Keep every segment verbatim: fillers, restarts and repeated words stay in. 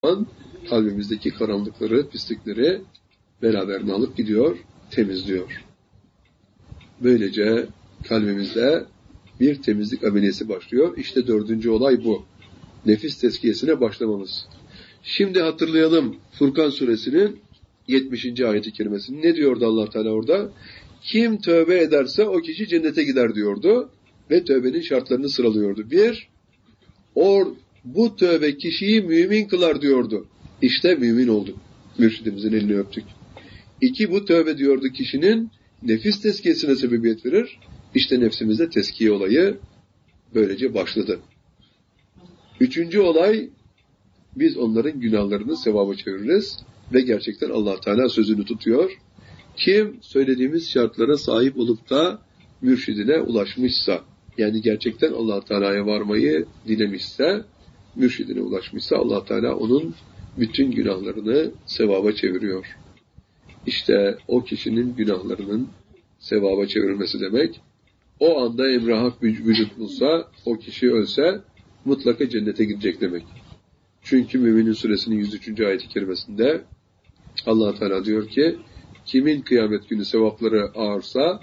kalbimizdeki karanlıkları, pislikleri beraberine alıp gidiyor, temizliyor. Böylece kalbimizde bir temizlik ameliyesi başlıyor. İşte dördüncü olay bu. Nefis tezkiyesine başlamamız. Şimdi hatırlayalım Furkan suresinin yetmişinci ayet-i kerimesini. Ne diyordu Allah Teala orada? Kim tövbe ederse o kişi cennete gider diyordu. Ve tövbenin şartlarını sıralıyordu. Bir, or, bu tövbe kişiyi mümin kılar diyordu. İşte mümin olduk. Mürşidimizin elini öptük. İki, bu tövbe diyordu kişinin nefis tezkiyesine sebebiyet verir. İşte nefsimizde tezkiye olayı böylece başladı. Üçüncü olay, biz onların günahlarını sevaba çeviririz ve gerçekten Allah Teala sözünü tutuyor. Kim söylediğimiz şartlara sahip olup da mürşidine ulaşmışsa, yani gerçekten Allah Teala'ya varmayı dilemişse, mürşidine ulaşmışsa Allah Teala onun bütün günahlarını sevaba çeviriyor. İşte o kişinin günahlarının sevaba çevirmesi demek, o anda emrahak vücut bulsa, o kişi ölse mutlaka cennete gidecek demek. Çünkü Müminin suresinin yüz üçüncü ayet-i kerimesinde Allah Teala diyor ki, kimin kıyamet günü sevapları ağırsa,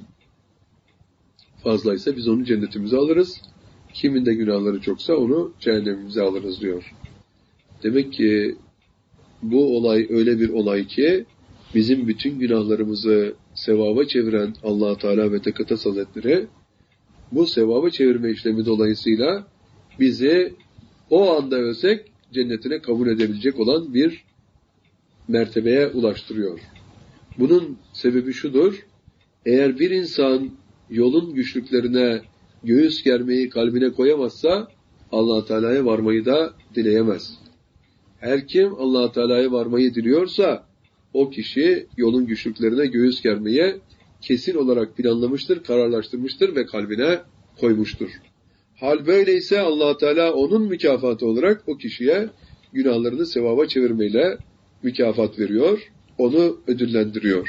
fazlaysa biz onu cennetimize alırız. Kimin de günahları çoksa onu cehennemimize alırız diyor. Demek ki bu olay öyle bir olay ki bizim bütün günahlarımızı sevaba çeviren Allah Teala ve Tekaddes Hazretleri bu sevaba çevirme işlemi dolayısıyla bizi o anda ölsek cennetine kabul edebilecek olan bir mertebeye ulaştırıyor. Bunun sebebi şudur: eğer bir insan yolun güçlüklerine göğüs germeyi kalbine koyamazsa Allah Teala'ya varmayı da dileyemez. Her kim Allah Teala'ya varmayı diliyorsa o kişi yolun güçlüklerine göğüs germeye kesin olarak planlamıştır, kararlaştırmıştır ve kalbine koymuştur. Hal böyleyse Allah Teala onun mükafatı olarak o kişiye günahlarını sevaba çevirmeyle mükafat veriyor, onu ödüllendiriyor.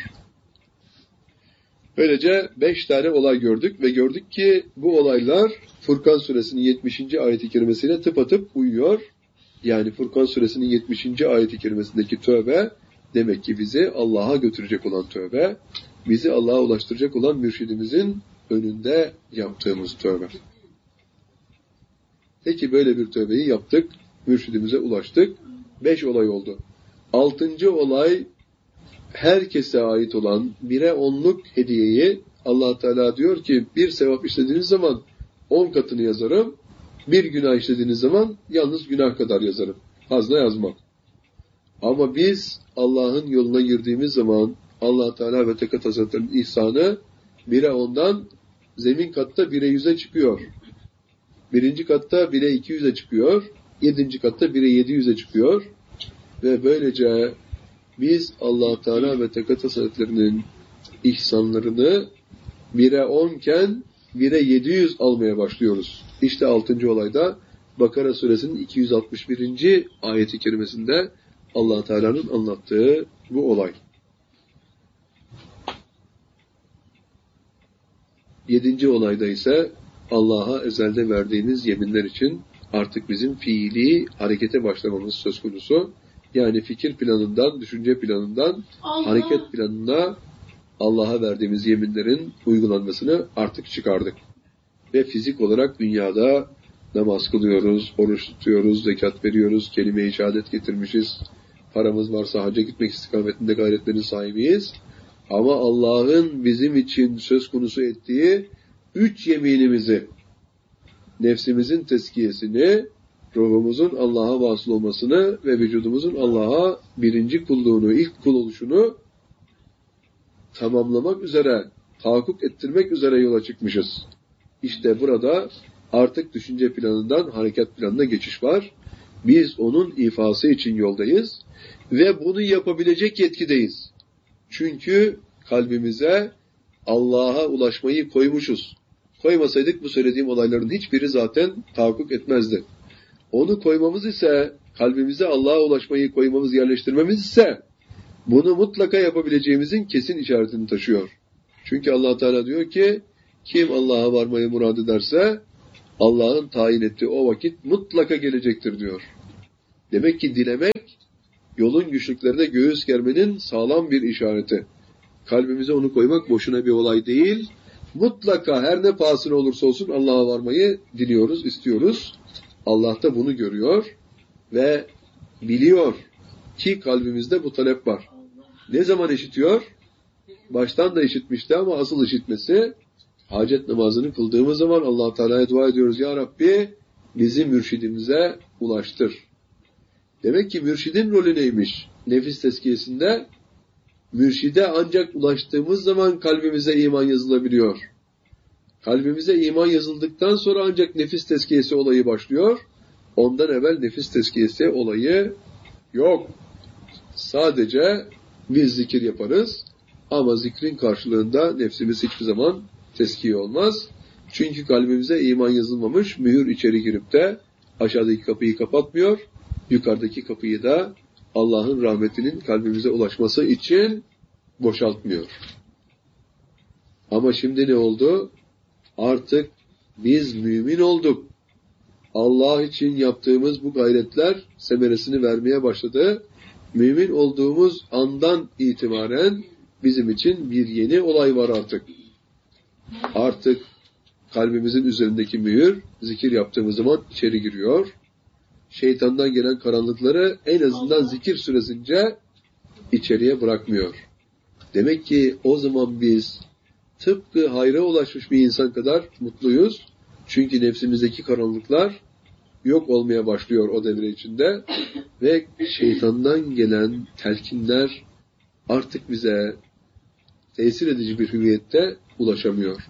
Böylece beş tane olay gördük ve gördük ki bu olaylar Furkan suresinin yetmişinci ayet-i kerimesiyle tıpatıp uyuyor. Yani Furkan suresinin yetmişinci ayet-i kerimesindeki tövbe demek ki bizi Allah'a götürecek olan tövbe, bizi Allah'a ulaştıracak olan mürşidimizin önünde yaptığımız tövbe. Peki böyle bir tövbeyi yaptık, mürşidimize ulaştık. Beş olay oldu. Altıncı olay, herkese ait olan bire onluk hediyeyi Allah Teala diyor ki bir sevap işlediğiniz zaman on katını yazarım, bir günah işlediğiniz zaman yalnız günah kadar yazarım. Fazla yazmam. Ama biz Allah'ın yoluna girdiğimiz zaman Allah Teala ve Tekaddes Hazretleri'nin ihsanı bire ondan zemin katta bire yüze çıkıyor. Birinci katta bire iki yüze çıkıyor. Yedinci katta bire yedi yüze çıkıyor. Ve böylece biz Allah Teala ve Tekaddes Hazretleri'nin ihsanlarını bire onken bire yedi yüz almaya başlıyoruz. İşte altıncı olayda Bakara suresinin iki yüz altmış birinci ayeti kerimesinde Allah Teala'nın anlattığı bu olay. Yedinci olayda ise Allah'a ezelde verdiğiniz yeminler için artık bizim fiili harekete başlamamız söz konusu. Yani fikir planından, düşünce planından, Allah. hareket planına Allah'a verdiğimiz yeminlerin uygulanmasını artık çıkardık. Ve fizik olarak dünyada namaz kılıyoruz, oruç tutuyoruz, zekat veriyoruz, kelime-i şehadet getirmişiz. Paramız varsa hacca gitmek istikametinde gayretlerin sahibiyiz. Ama Allah'ın bizim için söz konusu ettiği üç yeminimizi, nefsimizin tezkiyesini, ruhumuzun Allah'a vasıl olmasını ve vücudumuzun Allah'a birinci kulluğunu, ilk kul oluşunu tamamlamak üzere, tahakkuk ettirmek üzere yola çıkmışız. İşte burada artık düşünce planından hareket planına geçiş var. Biz onun ifası için yoldayız ve bunu yapabilecek yetkideyiz. Çünkü kalbimize Allah'a ulaşmayı koymuşuz. Koymasaydık bu söylediğim olayların hiçbiri zaten tahakkuk etmezdi. Onu koymamız ise, kalbimize Allah'a ulaşmayı koymamız, yerleştirmemiz ise bunu mutlaka yapabileceğimizin kesin işaretini taşıyor. Çünkü Allah Teala diyor ki, kim Allah'a varmayı murad ederse Allah'ın tayin ettiği o vakit mutlaka gelecektir diyor. Demek ki dilemek, yolun güçlüklerine göğüs germenin sağlam bir işareti. Kalbimize onu koymak boşuna bir olay değil. Mutlaka her ne pahasına olursa olsun Allah'a varmayı diliyoruz, istiyoruz. Allah da bunu görüyor ve biliyor ki kalbimizde bu talep var. Ne zaman işitiyor? Baştan da işitmişti ama asıl işitmesi hacet namazını kıldığımız zaman Allah Teala'ya dua ediyoruz. Ya Rabbi bizi mürşidimize ulaştır. Demek ki mürşidin rolü neymiş? Nefis tezkiyesinde mürşide ancak ulaştığımız zaman kalbimize iman yazılabiliyor. Kalbimize iman yazıldıktan sonra ancak nefis tezkiyesi olayı başlıyor. Ondan evvel nefis tezkiyesi olayı yok. Sadece biz zikir yaparız ama zikrin karşılığında nefsimiz hiçbir zaman tezkiye olmaz. Çünkü kalbimize iman yazılmamış, mühür içeri girip de aşağıdaki kapıyı kapatmıyor, yukarıdaki kapıyı da Allah'ın rahmetinin kalbimize ulaşması için boşaltmıyor. Ama şimdi ne oldu? Artık biz mümin olduk. Allah için yaptığımız bu gayretler semeresini vermeye başladı. Mümin olduğumuz andan itibaren bizim için bir yeni olay var artık. Artık kalbimizin üzerindeki mühür zikir yaptığımız zaman içeri giriyor. Şeytandan gelen karanlıkları en azından zikir süresince içeriye bırakmıyor. Demek ki o zaman biz tıpkı hayra ulaşmış bir insan kadar mutluyuz. Çünkü nefsimizdeki karanlıklar yok olmaya başlıyor o devre içinde ve şeytandan gelen telkinler artık bize tesir edici bir hüviyette ulaşamıyor.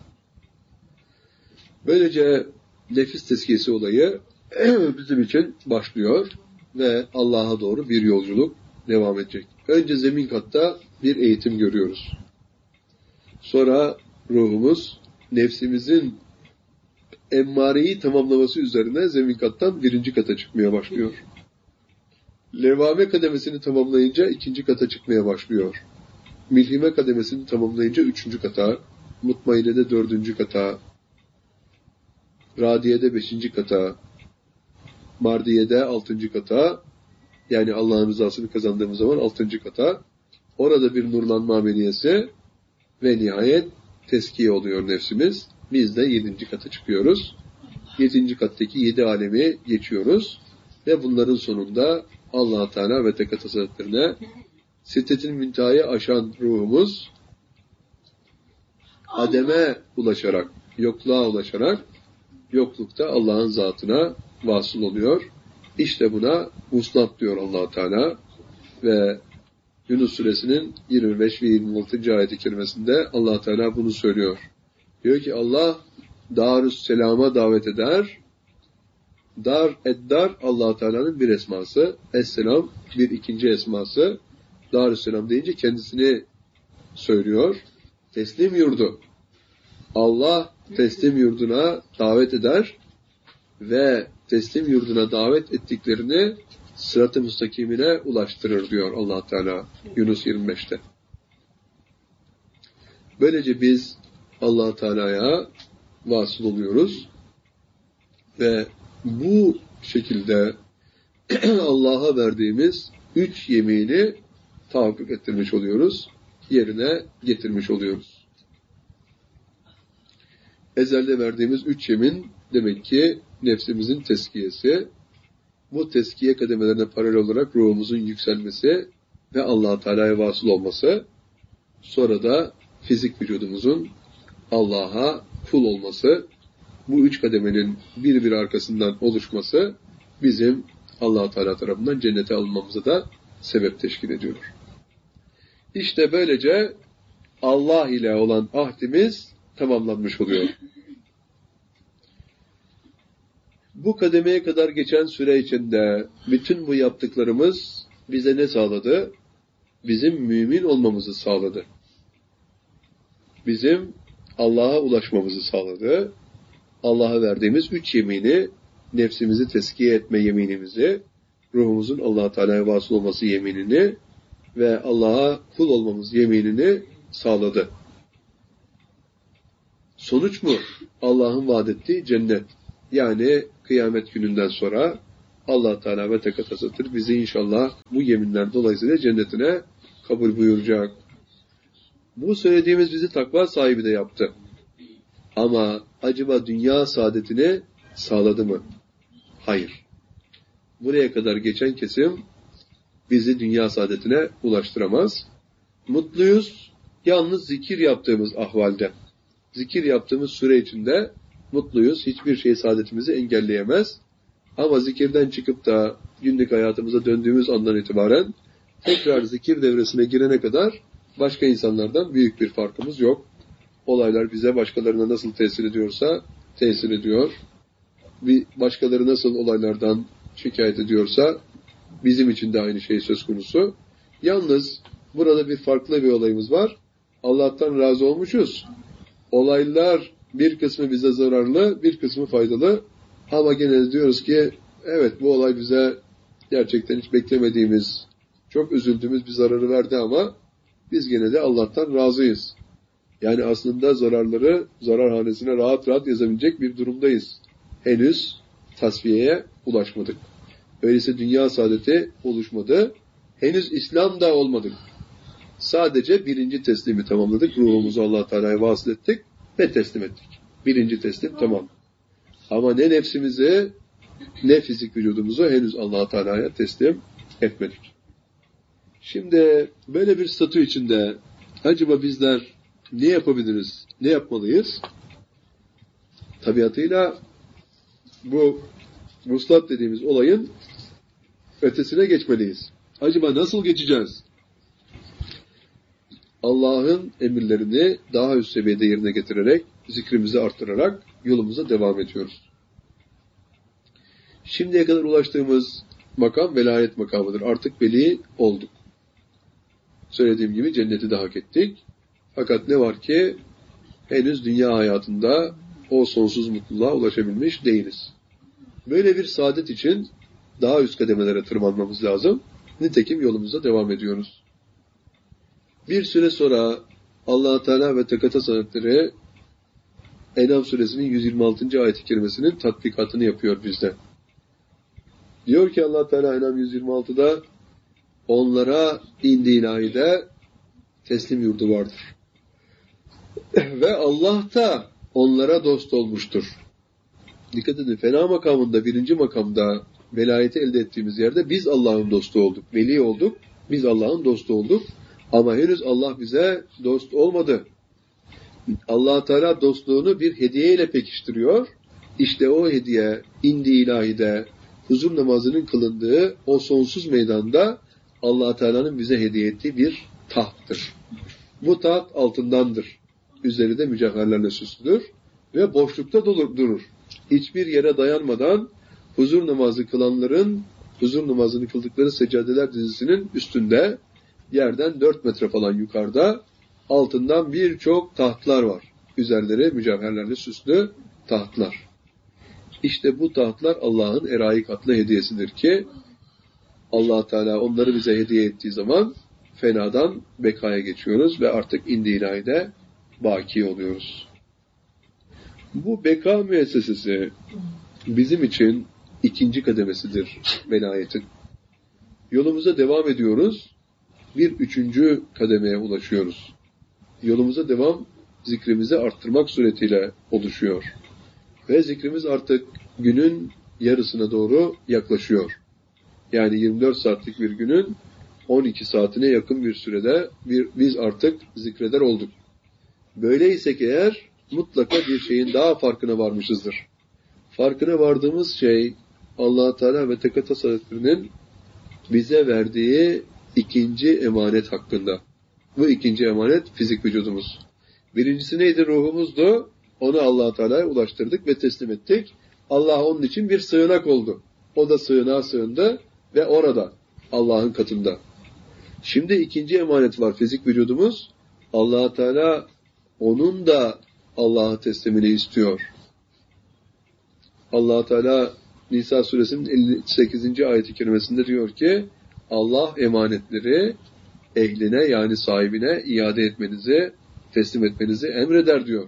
Böylece nefis tezkiyesi olayı bizim için başlıyor ve Allah'a doğru bir yolculuk devam edecek. Önce zemin katta bir eğitim görüyoruz. Sonra ruhumuz nefsimizin emmareyi tamamlaması üzerine zemin kattan birinci kata çıkmaya başlıyor. Levame kademesini tamamlayınca ikinci kata çıkmaya başlıyor. Milhime kademesini tamamlayınca üçüncü kata, mutmainede dördüncü kata, radiyede beşinci kata, mardiyede altıncı kata, yani Allah'ın rızasını kazandığımız zaman altıncı kata, orada bir nurlanma ameliyesi ve nihayet teskiye oluyor nefsimiz. Biz de yedinci kata çıkıyoruz. Yedinci kattaki yedi alemi geçiyoruz ve bunların sonunda Allah Teala ve Tekaddes Hazretlerine Sidretil Münteha'yı aşan ruhumuz ademe ulaşarak, yokluğa ulaşarak yoklukta Allah'ın zatına vasıl oluyor. İşte buna vuslat diyor Allah Teala ve Yunus Suresinin yirmi beş ve yirmi altıncı ayet-i kerimesinde Allah Teala bunu söylüyor. Diyor ki Allah Darüsselam'a davet eder. Dar eddar Allah Teala'nın bir esması. Esselam bir ikinci esması. Darüsselam deyince kendisini söylüyor. Teslim yurdu. Allah teslim yurduna davet eder ve teslim yurduna davet ettiklerini sırat-ı müstakimine ulaştırır diyor Allah Teala Yunus yirmi beşte. Böylece biz Allah Teala'ya vasıl oluyoruz ve bu şekilde Allah'a verdiğimiz üç yemini tahakkuk ettirmiş oluyoruz, yerine getirmiş oluyoruz. Ezelde verdiğimiz üç yemin demek ki nefsimizin teskiyesi, bu teskiye kademelerine paralel olarak ruhumuzun yükselmesi ve Allah Teala'ya vasıl olması, sonra da fizik vücudumuzun Allah'a kul olması, bu üç kademenin bir bir arkasından oluşması bizim Allah Teala tarafından cennete alınmamıza da sebep teşkil ediyor. İşte böylece Allah ile olan ahdimiz tamamlanmış oluyor. Bu kademeye kadar geçen süre içinde bütün bu yaptıklarımız bize ne sağladı? Bizim mümin olmamızı sağladı. Bizim Allah'a ulaşmamızı sağladı. Allah'a verdiğimiz üç yemini, nefsimizi teskiye etme yeminimizi, ruhumuzun Allah Teala'ya vasıl olması yeminini ve Allah'a kul olmamız yeminini sağladı. Sonuç mu? Allah'ın vaad ettiği cennet. Yani kıyamet gününden sonra Allah Teala ve Tekadüs'tür bizi inşallah bu yeminler dolayısıyla cennetine kabul buyuracak. Bu söylediğimiz bizi takva sahibi de yaptı. Ama acaba dünya saadetini sağladı mı? Hayır. Buraya kadar geçen kesim bizi dünya saadetine ulaştıramaz. Mutluyuz yalnız zikir yaptığımız ahvalde. Zikir yaptığımız süre içinde mutluyuz. Hiçbir şey saadetimizi engelleyemez. Ama zikirden çıkıp da günlük hayatımıza döndüğümüz andan itibaren tekrar zikir devresine girene kadar başka insanlardan büyük bir farkımız yok. Olaylar bize başkalarına nasıl tesir ediyorsa tesir ediyor. Bir başkaları nasıl olaylardan şikayet ediyorsa bizim için de aynı şey söz konusu. Yalnız burada bir farklı bir olayımız var. Allah'tan razı olmuşuz. Olaylar bir kısmı bize zararlı, bir kısmı faydalı. Ama gene de diyoruz ki evet bu olay bize gerçekten hiç beklemediğimiz, çok üzüldüğümüz bir zararı verdi ama biz gene de Allah'tan razıyız. Yani aslında zararları zararhanesine rahat rahat yazabilecek bir durumdayız. Henüz tasfiyeye ulaşmadık. Öyleyse dünya saadeti oluşmadı. Henüz İslam da olmadık. Sadece birinci teslimi tamamladık. Ruhumuzu Allah Teala'ya vasıl ettik ve teslim ettik. Birinci teslim tamam. Ama ne nefsimizi ne fizik vücudumuzu henüz Allah Teala'ya teslim etmedik. Şimdi böyle bir statü içinde acaba bizler ne yapabiliriz? Ne yapmalıyız? Tabiatıyla bu vuslat dediğimiz olayın ötesine geçmeliyiz. Acaba nasıl geçeceğiz? Allah'ın emirlerini daha üst seviyede yerine getirerek, zikrimizi arttırarak yolumuza devam ediyoruz. Şimdiye kadar ulaştığımız makam velayet makamıdır. Artık veli olduk. Söylediğim gibi cenneti de hak ettik. Fakat ne var ki henüz dünya hayatında o sonsuz mutluluğa ulaşabilmiş değiliz. Böyle bir saadet için daha üst kademelere tırmanmamız lazım. Nitekim yolumuza devam ediyoruz. Bir süre sonra Allah Teala ve Tekadüs Hazretleri En'am suresinin yüz yirmi altıncı ayet-i kerimesinin tatbikatını yapıyor bizde. Diyor ki Allah Teala En'am yüz yirmi altıda onlara indi ilahide teslim yurdu vardır. Ve Allah da onlara dost olmuştur. Dikkat edin, fena makamında, birinci makamda velayeti elde ettiğimiz yerde biz Allah'ın dostu olduk. Veli olduk, biz Allah'ın dostu olduk. Ama henüz Allah bize dost olmadı. Allah Teala dostluğunu bir hediye ile pekiştiriyor. İşte o hediye indi ilahide huzur namazının kılındığı o sonsuz meydanda Allah Teala'nın bize hediye ettiği bir tahttır. Bu taht altındandır. Üzeri de mücevherlerle süslüdür ve boşlukta durur. Hiçbir yere dayanmadan huzur namazı kılanların huzur namazını kıldıkları seccadeler dizisinin üstünde yerden dört metre falan yukarıda altından birçok tahtlar var. Üzerleri mücevherlerle süslü tahtlar. İşte bu tahtlar Allah'ın eraik adlı hediyesidir ki Allah Teala onları bize hediye ettiği zaman fenadan bekaya geçiyoruz ve artık indi ilahide baki oluyoruz. Bu beka müessesesi bizim için ikinci kademesidir velayetin. Yolumuza devam ediyoruz. Bir üçüncü kademeye ulaşıyoruz. Yolumuza devam zikrimizi arttırmak suretiyle oluşuyor. Ve zikrimiz artık günün yarısına doğru yaklaşıyor. Yani yirmi dört saatlik bir günün on iki saatine yakın bir sürede bir, biz artık zikreder olduk. Böyleysek eğer mutlaka bir şeyin daha farkına varmışızdır. Farkına vardığımız şey Allah Teala ve Tekadüs Hazretleri'nin bize verdiği ikinci emanet hakkında. Bu ikinci emanet fizik vücudumuz. Birincisi neydi? Ruhumuzdu. Onu Allah Teala'ya ulaştırdık ve teslim ettik. Allah onun için bir sığınak oldu. O da sığınağa sığındı ve orada Allah'ın katında. Şimdi ikinci emanet var fizik vücudumuz. Allah Teala onun da Allah'a teslimini istiyor. Allah Teala Nisa suresinin elli sekizinci ayet-i kerimesinde diyor ki Allah emanetleri ehline yani sahibine iade etmenizi, teslim etmenizi emreder diyor.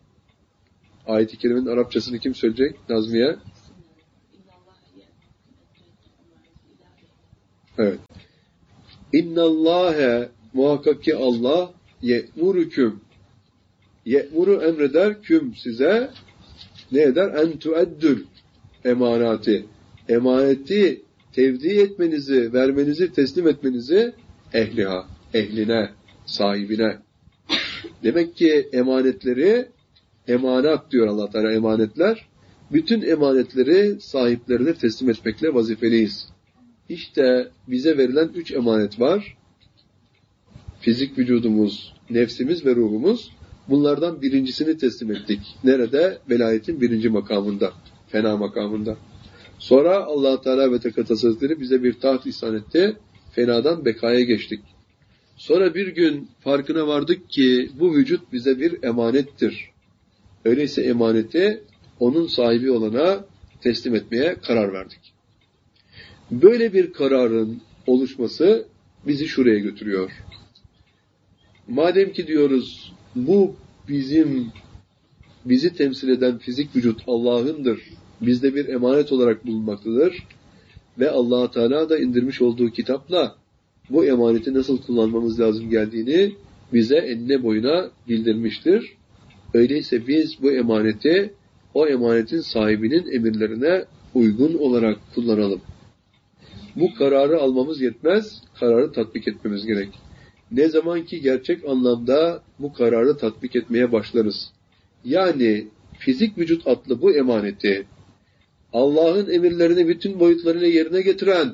Ayet-i kerimenin Arapçasını kim söyleyecek? Nazmiye? Evet. İnnallâhe muhakkak ki Allah ye'murüküm ye'muru emreder küm size ne eder? En tueddül emanati. Emaneti tevdi etmenizi, vermenizi, teslim etmenizi ehliha, ehline, sahibine. Demek ki emanetleri, emanat diyor Allah Teala, emanetler. Bütün emanetleri sahiplerine teslim etmekle vazifeliyiz. İşte bize verilen üç emanet var. Fizik vücudumuz, nefsimiz ve ruhumuz. Bunlardan birincisini teslim ettik. Nerede? Velayetin birinci makamında, fena makamında. Sonra Allah Teala ve Tekaddes Hazretleri bize bir taht ihsan etti. Fenadan bekaya geçtik. Sonra bir gün farkına vardık ki bu vücut bize bir emanettir. Öyleyse emaneti onun sahibi olana teslim etmeye karar verdik. Böyle bir kararın oluşması bizi şuraya götürüyor. Madem ki diyoruz bu bizim bizi temsil eden fizik vücut Allah'ındır. Bizde bir emanet olarak bulunmaktadır. Ve Allah Teala da indirmiş olduğu kitapla bu emaneti nasıl kullanmamız lazım geldiğini bize enine boyuna bildirmiştir. Öyleyse biz bu emaneti o emanetin sahibinin emirlerine uygun olarak kullanalım. Bu kararı almamız yetmez, kararı tatbik etmemiz gerek. Ne zaman ki gerçek anlamda bu kararı tatbik etmeye başlarız. Yani fizik vücut adlı bu emaneti Allah'ın emirlerini bütün boyutlarıyla yerine getiren,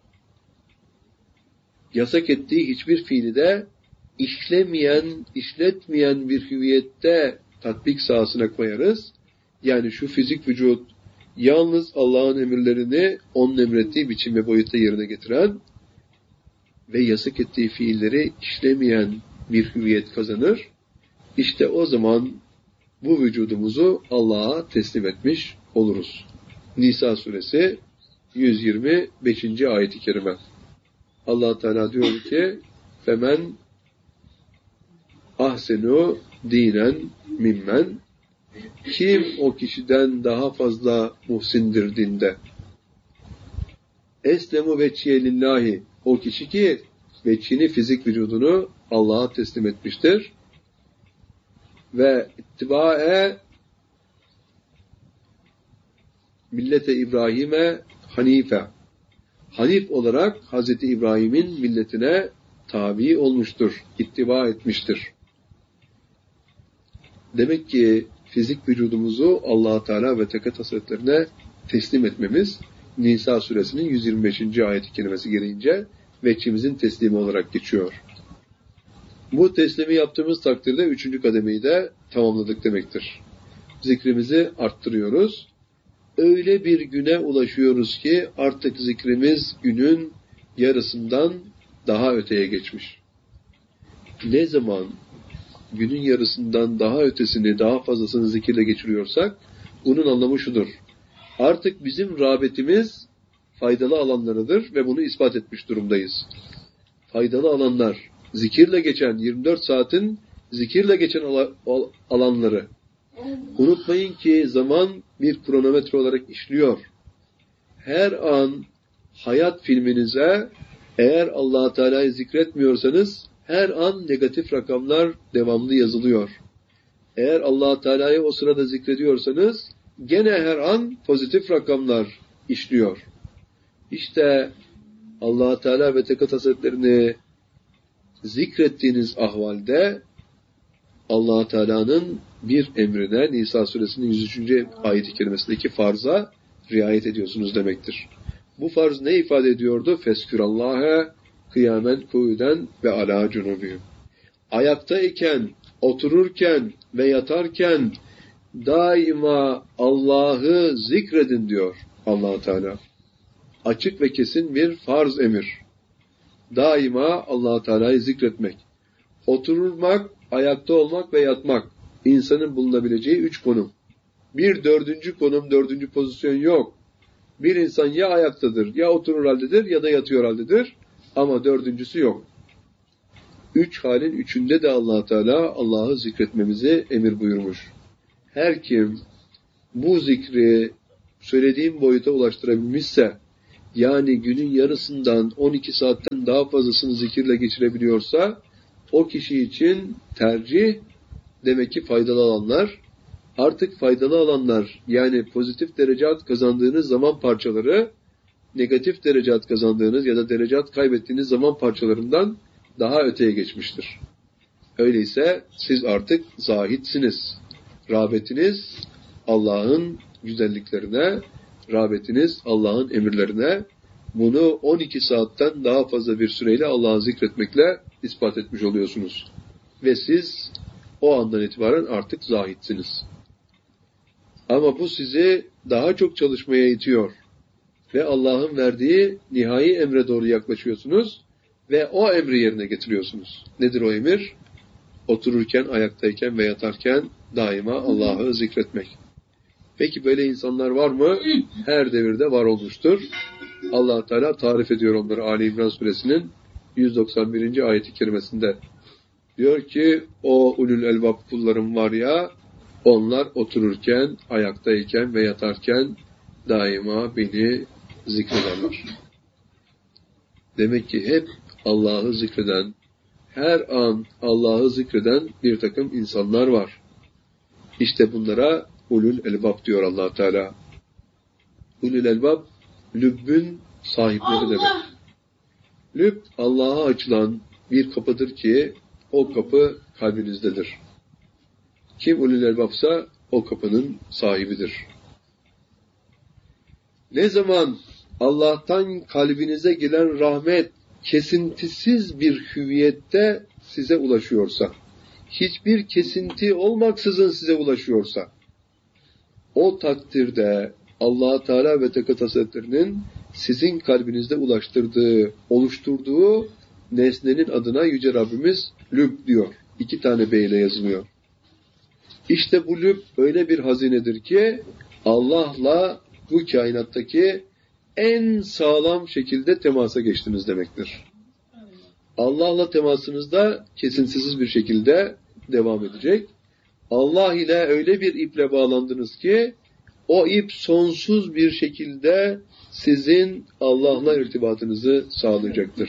yasak ettiği hiçbir fiili de işlemeyen, işletmeyen bir hüviyette tatbik sahasına koyarız. Yani şu fizik vücut yalnız Allah'ın emirlerini onun emrettiği biçim ve boyutta yerine getiren ve yasak ettiği fiilleri işlemeyen bir hüviyet kazanır. İşte o zaman bu vücudumuzu Allah'a teslim etmiş oluruz. Nisa suresi yüz yirmi beşinci ayet-i kerime. Allah Teala diyor ki: "Femen ahsenu dinen mimmen" kim o kişiden daha fazla muhsindir dinde? Eslemu veçhiye lillahi o kişi ki veçhini fizik vücudunu Allah'a teslim etmiştir. Ve ittibae millete İbrahim'e hanife Hanif olarak Hazreti İbrahim'in milletine tabi olmuştur, ittiba etmiştir. Demek ki fizik vücudumuzu Allah Teala ve Tekaddes Hazretlerine teslim etmemiz Nisa suresinin yüz yirmi beşinci ayet-i kerimesi gereğince veçhimizin teslimi olarak geçiyor. Bu teslimi yaptığımız takdirde üçüncü kademeyi de tamamladık demektir. Zikrimizi arttırıyoruz. Öyle bir güne ulaşıyoruz ki artık zikrimiz günün yarısından daha öteye geçmiş. Ne zaman günün yarısından daha ötesini, daha fazlasını zikirle geçiriyorsak bunun anlamı şudur. Artık bizim rağbetimiz faydalı alanlarıdır ve bunu ispat etmiş durumdayız. Faydalı alanlar, zikirle geçen yirmi dört saatin zikirle geçen alanları. Unutmayın ki zaman bir kronometre olarak işliyor. Her an hayat filminize eğer Allah Teala'yı zikretmiyorsanız her an negatif rakamlar devamlı yazılıyor. Eğer Allah Teala'yı o sırada zikrediyorsanız gene her an pozitif rakamlar işliyor. İşte Allah Teala ve Tekaddes Hazretlerini zikrettiğiniz ahvalde Allah Teala'nın bir emrine Nisa suresinin yüz üçüncü ayet-i kerimesindeki farza riayet ediyorsunuz demektir. Bu farz ne ifade ediyordu? Feskürallâhe kıyamen kuyuden ve alâ cunubihim. Ayaktayken, otururken ve yatarken daima Allah'ı zikredin diyor Allah Teala. Açık ve kesin bir farz emir. Daima Allah Teala'yı zikretmek. Oturmak, ayakta olmak ve yatmak. İnsanın bulunabileceği üç konum. Bir dördüncü konum, dördüncü pozisyon yok. Bir insan ya ayaktadır, ya oturur haldedir ya da yatıyor haldedir. Ama dördüncüsü yok. Üç halin üçünde de Allah Teala Allah'ı zikretmemizi emir buyurmuş. Her kim bu zikri söylediğim boyuta ulaştırabilmişse, yani günün yarısından on iki saatten daha fazlasını zikirle geçirebiliyorsa, o kişi için tercih demek ki faydalı alanlar. Artık faydalı alanlar, yani pozitif derecat kazandığınız zaman parçaları, negatif derecat kazandığınız ya da derecat kaybettiğiniz zaman parçalarından daha öteye geçmiştir. Öyleyse siz artık zahitsiniz. Rağbetiniz Allah'ın güzelliklerine, rağbetiniz Allah'ın emirlerine, bunu on iki saatten daha fazla bir süreyle Allah'ı zikretmekle ispat etmiş oluyorsunuz. Ve siz o andan itibaren artık zahitsiniz. Ama bu sizi daha çok çalışmaya itiyor. Ve Allah'ın verdiği nihai emre doğru yaklaşıyorsunuz ve o emri yerine getiriyorsunuz. Nedir o emir? Otururken, ayaktayken ve yatarken daima Allah'ı zikretmek. Peki böyle insanlar var mı? Her devirde var olmuştur. Allah Teala tarif ediyor onları Ali İmran suresinin yüz doksan birinci ayeti kerimesinde. Diyor ki o ulul elbab kullarım var ya, onlar otururken, ayaktayken ve yatarken daima beni zikrederler. Demek ki hep Allah'ı zikreden, her an Allah'ı zikreden bir takım insanlar var. İşte bunlara ulul elbab diyor Allah Teala. Ulul elbab, lübbün sahipleri Allah demek. Lübb, Allah'a açılan bir kapıdır ki o kapı kalbinizdedir. Kim ulul elbabsa o kapının sahibidir. Ne zaman Allah'tan kalbinize gelen rahmet kesintisiz bir hüviyette size ulaşıyorsa, hiçbir kesinti olmaksızın size ulaşıyorsa, o takdirde Allah Teala ve Tekaddes Hazretleri'nin sizin kalbinizde ulaştırdığı, oluşturduğu nesnenin adına Yüce Rabbimiz lüb diyor. İki tane B ile yazılıyor. İşte bu lüb öyle bir hazinedir ki Allah'la bu kainattaki en sağlam şekilde temasa geçtiniz demektir. Allah'la temasınızda kesintisiz bir şekilde devam edecek. Allah ile öyle bir iple bağlandınız ki o ip sonsuz bir şekilde sizin Allah'la irtibatınızı sağlayacaktır.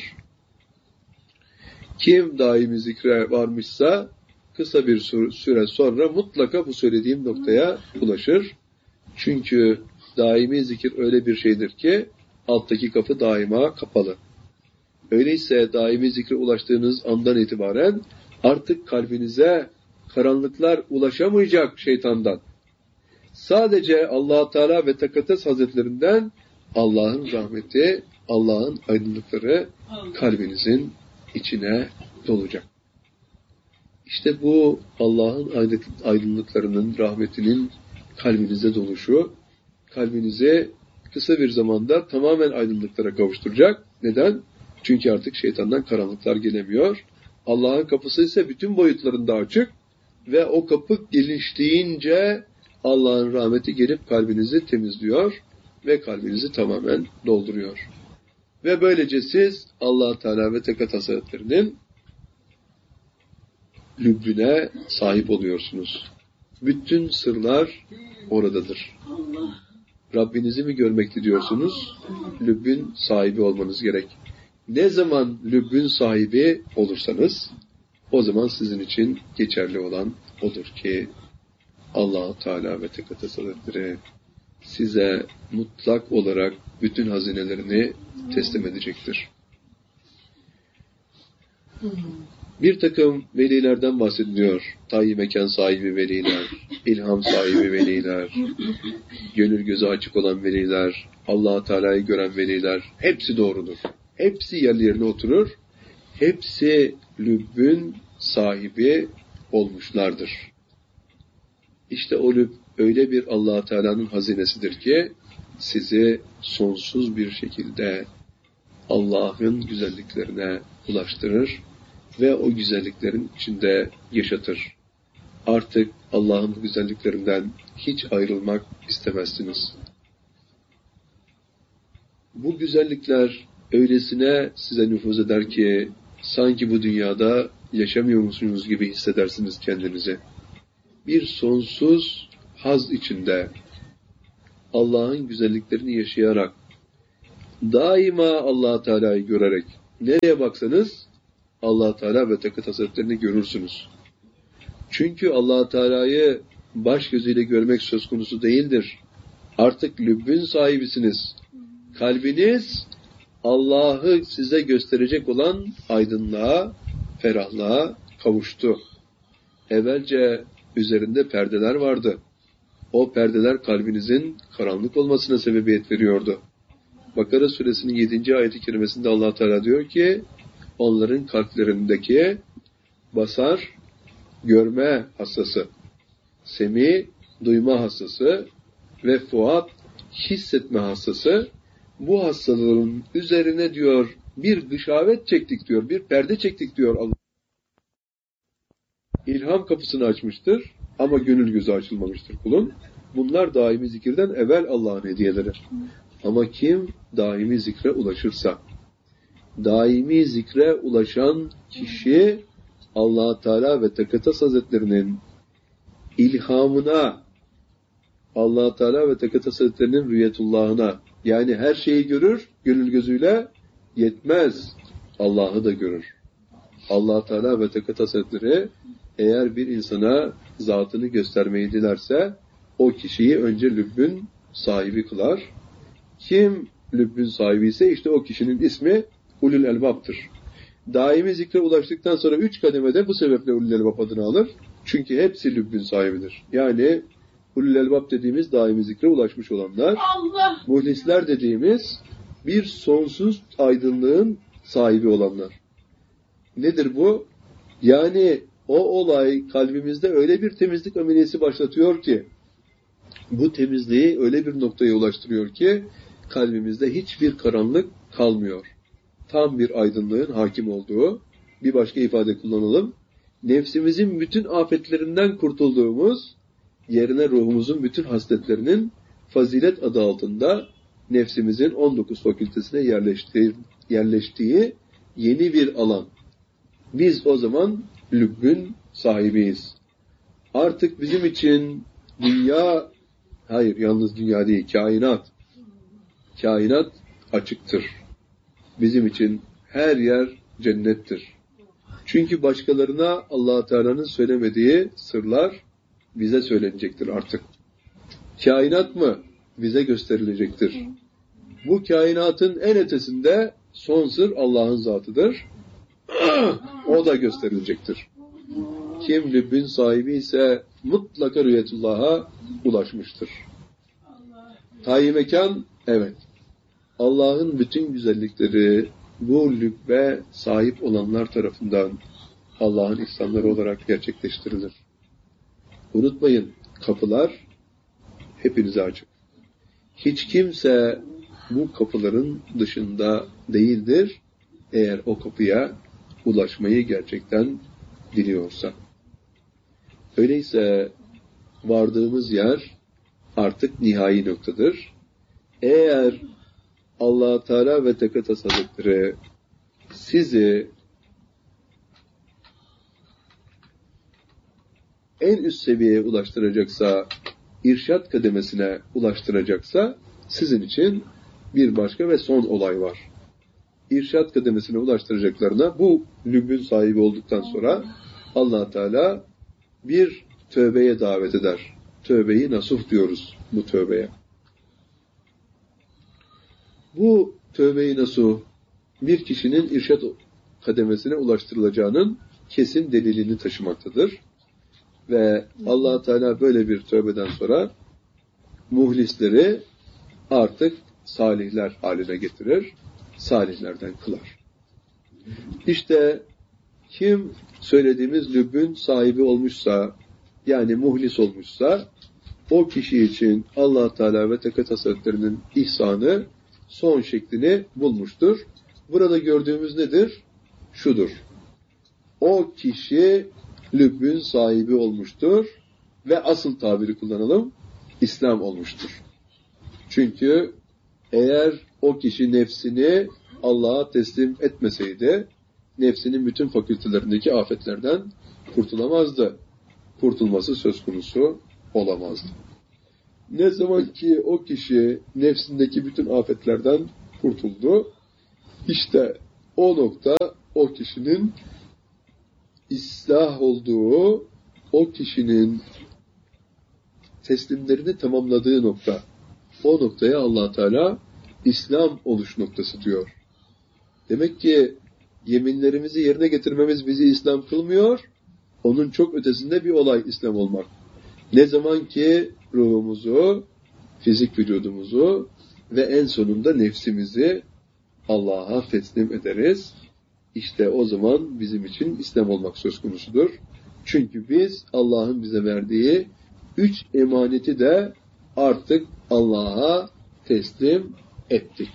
Kim daimi zikre varmışsa kısa bir süre sonra mutlaka bu söylediğim noktaya ulaşır. Çünkü daimi zikir öyle bir şeydir ki alttaki kapı daima kapalı. Öyleyse daimi zikre ulaştığınız andan itibaren artık kalbinize karanlıklar ulaşamayacak şeytandan. Sadece Allah Teala ve Tekaddes Hazretlerinden Allah'ın rahmeti, Allah'ın aydınlıkları kalbinizin içine dolacak. İşte bu Allah'ın aydınlıklarının, rahmetinin kalbinize doluşu, kalbinizi kısa bir zamanda tamamen aydınlıklara kavuşturacak. Neden? Çünkü artık şeytandan karanlıklar gelemiyor. Allah'ın kapısı ise bütün boyutlarında açık ve o kapı genişleyince Allah'ın rahmeti gelip kalbinizi temizliyor ve kalbinizi tamamen dolduruyor. Ve böylece siz Allah Teala ve Tekaddes Hazretleri'nin lübbüne sahip oluyorsunuz. Bütün sırlar oradadır. Rabbinizi mi görmek diyorsunuz? Lübbün sahibi olmanız gerek. Ne zaman lübbün sahibi olursanız, o zaman sizin için geçerli olan odur ki Allah Teala ve Tekaddes Hazretleri size mutlak olarak bütün hazinelerini teslim edecektir. Bir takım velilerden bahsediliyor. Tayyi mekan sahibi veliler, ilham sahibi veliler, gönül gözü açık olan veliler, Allah Teala'yı gören veliler, hepsi doğrudur. Hepsi yerli yerine oturur. Hepsi lübbün sahibi olmuşlardır. İşte o lübb öyle bir Allah Teala'nın hazinesidir ki sizi sonsuz bir şekilde Allah'ın güzelliklerine ulaştırır ve o güzelliklerin içinde yaşatır. Artık Allah'ın güzelliklerinden hiç ayrılmak istemezsiniz. Bu güzellikler öylesine size nüfuz eder ki sanki bu dünyada yaşamıyor musunuz gibi hissedersiniz kendinizi. Bir sonsuz haz içinde Allah'ın güzelliklerini yaşayarak daima Allah Teala'yı görerek nereye baksanız Allah Teala ve Tekat Hazretlerini görürsünüz. Çünkü Allah Teala'yı baş gözüyle görmek söz konusu değildir. Artık lübbün sahibisiniz. Kalbiniz Allah'ı size gösterecek olan aydınlığa, ferahlığa kavuştu. Evvelce üzerinde perdeler vardı. O perdeler kalbinizin karanlık olmasına sebebiyet veriyordu. Bakara suresinin yedinci ayeti kerimesinde Allah Teala diyor ki, onların kalplerindeki basar, görme hastası, semi, duyma hastası ve fuat, hissetme hastası, bu hastalığın üzerine diyor bir gışavet çektik diyor, bir perde çektik diyor Allah. İlham kapısını açmıştır ama gönül gözü açılmamıştır kulun. Bunlar daimi zikirden evvel Allah'ın hediyeleri. Ama kim daimi zikre ulaşırsa, daimi zikre ulaşan kişi Allah Teala ve Tekatas Hazretlerinin ilhamına, Allah Teala ve Tekatas Hazretlerinin rüyetullahına, yani her şeyi görür, gönül gözüyle yetmez, Allah'ı da görür. Allah Teala ve Tekatas Hazretleri eğer bir insana zatını göstermeyi dilerse, o kişiyi önce lübbün sahibi kılar. Kim lübbün sahibi ise işte o kişinin ismi Ulul Elbab'tır. Daimi zikre ulaştıktan sonra üç kademede bu sebeple Ulul Elbab adını alır. Çünkü hepsi lübbün sahibidir. Yani Ulul Elbab dediğimiz daimi zikre ulaşmış olanlar, Allah. Muhlisler dediğimiz bir sonsuz aydınlığın sahibi olanlar. Nedir bu? Yani o olay kalbimizde öyle bir temizlik ameliyesi başlatıyor ki, bu temizliği öyle bir noktaya ulaştırıyor ki, kalbimizde hiçbir karanlık kalmıyor. Tam bir aydınlığın hakim olduğu, bir başka ifade kullanalım, nefsimizin bütün afetlerinden kurtulduğumuz, yerine ruhumuzun bütün hasletlerinin fazilet adı altında nefsimizin on dokuz fakültesine yerleştiği, yerleştiği yeni bir alan. Biz o zaman lübbün sahibiyiz. Artık bizim için dünya, hayır yalnız dünya değil, kainat, kainat açıktır. Bizim için her yer cennettir. Çünkü başkalarına Allah Teala'nın söylemediği sırlar bize söylenecektir artık. Kainat mı? Bize gösterilecektir. Bu kainatın en ötesinde son sır Allah'ın zatıdır. O da gösterilecektir. Kim lübbün sahibi ise mutlaka rüyetullah'a ulaşmıştır. Tayi mekan, evet. Allah'ın bütün güzellikleri bu lübbe sahip olanlar tarafından Allah'ın ihsanları olarak gerçekleştirilir. Unutmayın, kapılar hepinize açık. Hiç kimse bu kapıların dışında değildir, eğer o kapıya ulaşmayı gerçekten diliyorsa. Öyleyse vardığımız yer artık nihai noktadır. Eğer Allah Teala ve Tekatas Hazretleri sizi en üst seviyeye ulaştıracaksa, irşat kademesine ulaştıracaksa, sizin için bir başka ve son olay var. İrşat kademesine ulaştıracaklarına bu lübbün sahibi olduktan sonra Allah Teala bir tövbeye davet eder. Tövbeyi nasuh diyoruz bu tövbeye. Bu tövbe-i nasuh bir kişinin irşat kademesine ulaştırılacağının kesin delilini taşımaktadır. Ve Allah Teala böyle bir tövbeden sonra muhlisleri artık salihler haline getirir, salihlerden kılar. İşte kim söylediğimiz lübbün sahibi olmuşsa, yani muhlis olmuşsa, o kişi için Allah Teala ve Tekatas Hazretleri'nin ihsanı son şeklini bulmuştur. Burada gördüğümüz nedir? Şudur. O kişi lübbün sahibi olmuştur ve asıl tabiri kullanalım, İslam olmuştur. Çünkü eğer o kişi nefsini Allah'a teslim etmeseydi, nefsinin bütün fakültelerindeki afetlerden kurtulamazdı. Kurtulması söz konusu olamazdı. Ne zaman ki o kişi nefsindeki bütün afetlerden kurtuldu. İşte o nokta o kişinin islah olduğu, o kişinin teslimlerini tamamladığı nokta. O noktaya Allah Teala İslam oluş noktası diyor. Demek ki yeminlerimizi yerine getirmemiz bizi İslam kılmıyor. Onun çok ötesinde bir olay İslam olmak. Ne zaman ki ruhumuzu, fizik vücudumuzu ve en sonunda nefsimizi Allah'a teslim ederiz. İşte o zaman bizim için İslam olmak söz konusudur. Çünkü biz Allah'ın bize verdiği üç emaneti de artık Allah'a teslim ettik.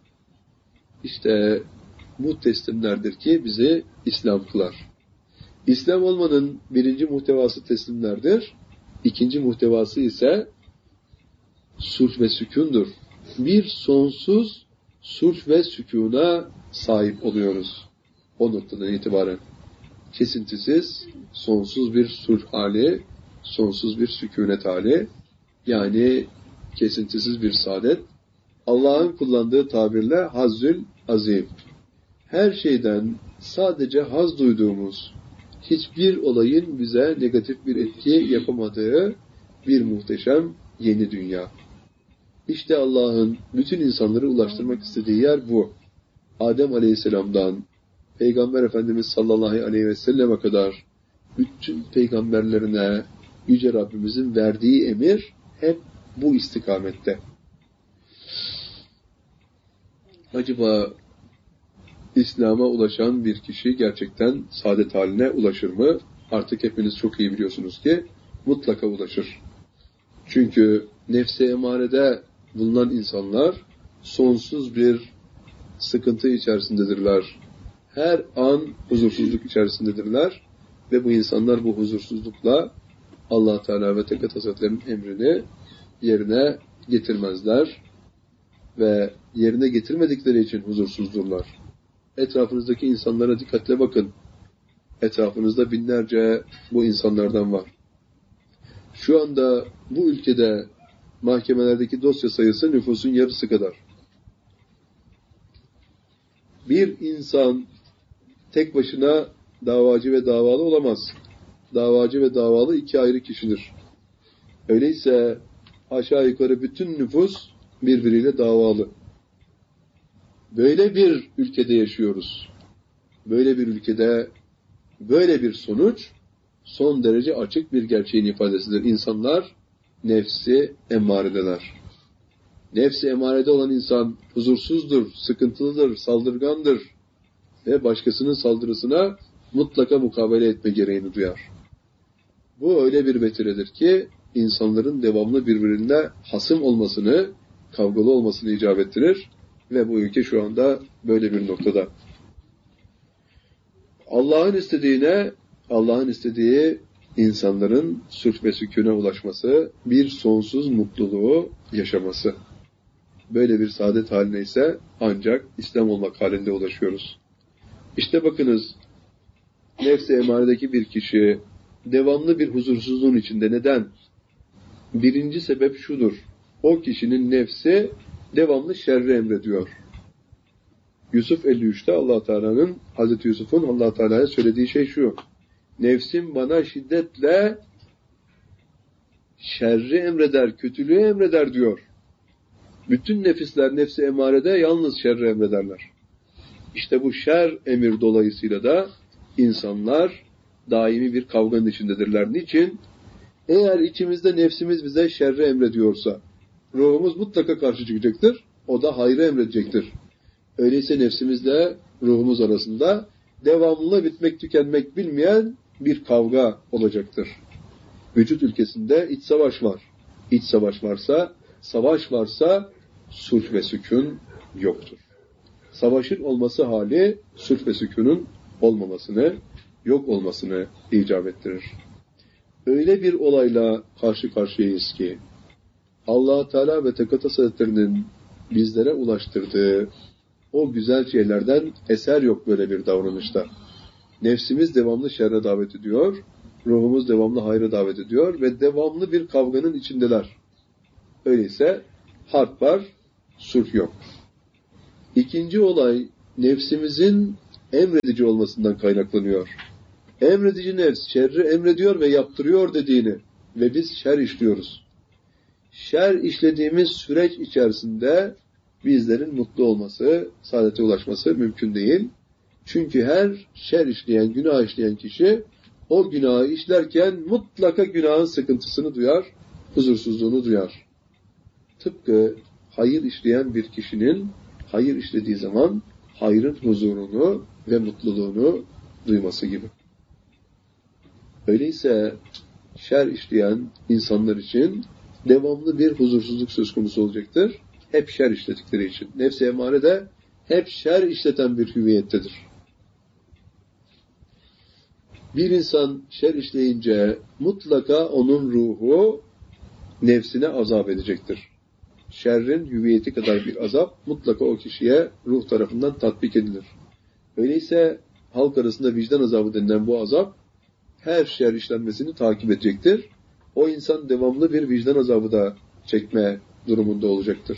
İşte bu teslimlerdir ki bizi İslam kılar. İslam olmanın birinci muhtevası teslimlerdir. İkinci muhtevası ise sulh ve sükundur. Bir sonsuz sulh ve sükuna sahip oluyoruz. O noktadan itibaren kesintisiz, sonsuz bir sulh hali, sonsuz bir sükunet hali, yani kesintisiz bir saadet. Allah'ın kullandığı tabirle hazzül azim. Her şeyden sadece haz duyduğumuz, hiçbir olayın bize negatif bir etki yapamadığı bir muhteşem yeni dünya. İşte Allah'ın bütün insanları ulaştırmak istediği yer bu. Adem Aleyhisselam'dan Peygamber Efendimiz sallallahu aleyhi ve selleme kadar bütün peygamberlerine Yüce Rabbimizin verdiği emir hep bu istikamette. Acaba İslam'a ulaşan bir kişi gerçekten saadet haline ulaşır mı? Artık hepiniz çok iyi biliyorsunuz ki mutlaka ulaşır. Çünkü nefs-i emarede bulunan insanlar sonsuz bir sıkıntı içerisindedirler. Her an huzursuzluk içerisindedirler ve bu insanlar bu huzursuzlukla Allah Teala ve Tekaddes Hazretleri'nin emrini yerine getirmezler ve yerine getirmedikleri için huzursuzdurlar. Etrafınızdaki insanlara dikkatle bakın. Etrafınızda binlerce bu insanlardan var. Şu anda bu ülkede mahkemelerdeki dosya sayısı nüfusun yarısı kadar. Bir insan tek başına davacı ve davalı olamaz. Davacı ve davalı iki ayrı kişidir. Öyleyse aşağı yukarı bütün nüfus birbiriyle davalı. Böyle bir ülkede yaşıyoruz. Böyle bir ülkede böyle bir sonuç son derece açık bir gerçeğin ifadesidir. İnsanlar nefsi emaredeler. Nefsi emarede olan insan huzursuzdur, sıkıntılıdır, saldırgandır ve başkasının saldırısına mutlaka mukabele etme gereğini duyar. Bu öyle bir vetiredir ki insanların devamlı birbirine hasım olmasını, kavgalı olmasını icap ettirir ve bu ülke şu anda böyle bir noktada. Allah'ın istediğine, Allah'ın istediği insanların sulh ve sükûne ulaşması, bir sonsuz mutluluğu yaşaması. Böyle bir saadet haline ise ancak İslam olmak halinde ulaşıyoruz. İşte bakınız, nefs-i emaredeki bir kişi devamlı bir huzursuzluğun içinde. Neden? Birinci sebep şudur. O kişinin nefsi devamlı şerri emrediyor. Yusuf elli üçte Allah Teala'nın, Hazreti Yusuf'un Allah Teala'ya söylediği şey şu. Nefsim bana şiddetle şerri emreder, kötülüğü emreder diyor. Bütün nefisler nefsi emarede yalnız şerri emrederler. İşte bu şer emir dolayısıyla da insanlar daimi bir kavganın içindedirler. Niçin? Eğer içimizde nefsimiz bize şerri emrediyorsa, ruhumuz mutlaka karşı çıkacaktır. O da hayrı emredecektir. Öyleyse nefsimizle ruhumuz arasında devamlı bitmek tükenmek bilmeyen bir kavga olacaktır. Vücut ülkesinde iç savaş var. İç savaş varsa, savaş varsa sulh ve sükun yoktur. Savaşın olması hali sulh ve sükunun olmamasını, yok olmasını icap ettirir. Öyle bir olayla karşı karşıyayız ki Allah Teala ve Tekaddes Hazretleri'nin bizlere ulaştırdığı o güzel şeylerden eser yok böyle bir davranışta. Nefsimiz devamlı şerre davet ediyor, ruhumuz devamlı hayra davet ediyor ve devamlı bir kavganın içindeler. Öyleyse harp var, sulh yok. İkinci olay nefsimizin emredici olmasından kaynaklanıyor. Emredici nefs şerri emrediyor ve yaptırıyor dediğini ve biz şer işliyoruz. Şer işlediğimiz süreç içerisinde bizlerin mutlu olması, saadete ulaşması mümkün değil. Çünkü her şer işleyen, günah işleyen kişi o günahı işlerken mutlaka günahın sıkıntısını duyar, huzursuzluğunu duyar. Tıpkı hayır işleyen bir kişinin hayır işlediği zaman hayrın huzurunu ve mutluluğunu duyması gibi. Öyleyse şer işleyen insanlar için devamlı bir huzursuzluk söz konusu olacaktır. Hep şer işledikleri için. Nefs-i emmare de hep şer işleten bir hüviyettedir. Bir insan şer işleyince mutlaka onun ruhu nefsine azap edecektir. Şerrin hüviyeti kadar bir azap mutlaka o kişiye ruh tarafından tatbik edilir. Öyleyse halk arasında vicdan azabı denilen bu azap her şer işlenmesini takip edecektir. O insan devamlı bir vicdan azabı da çekme durumunda olacaktır.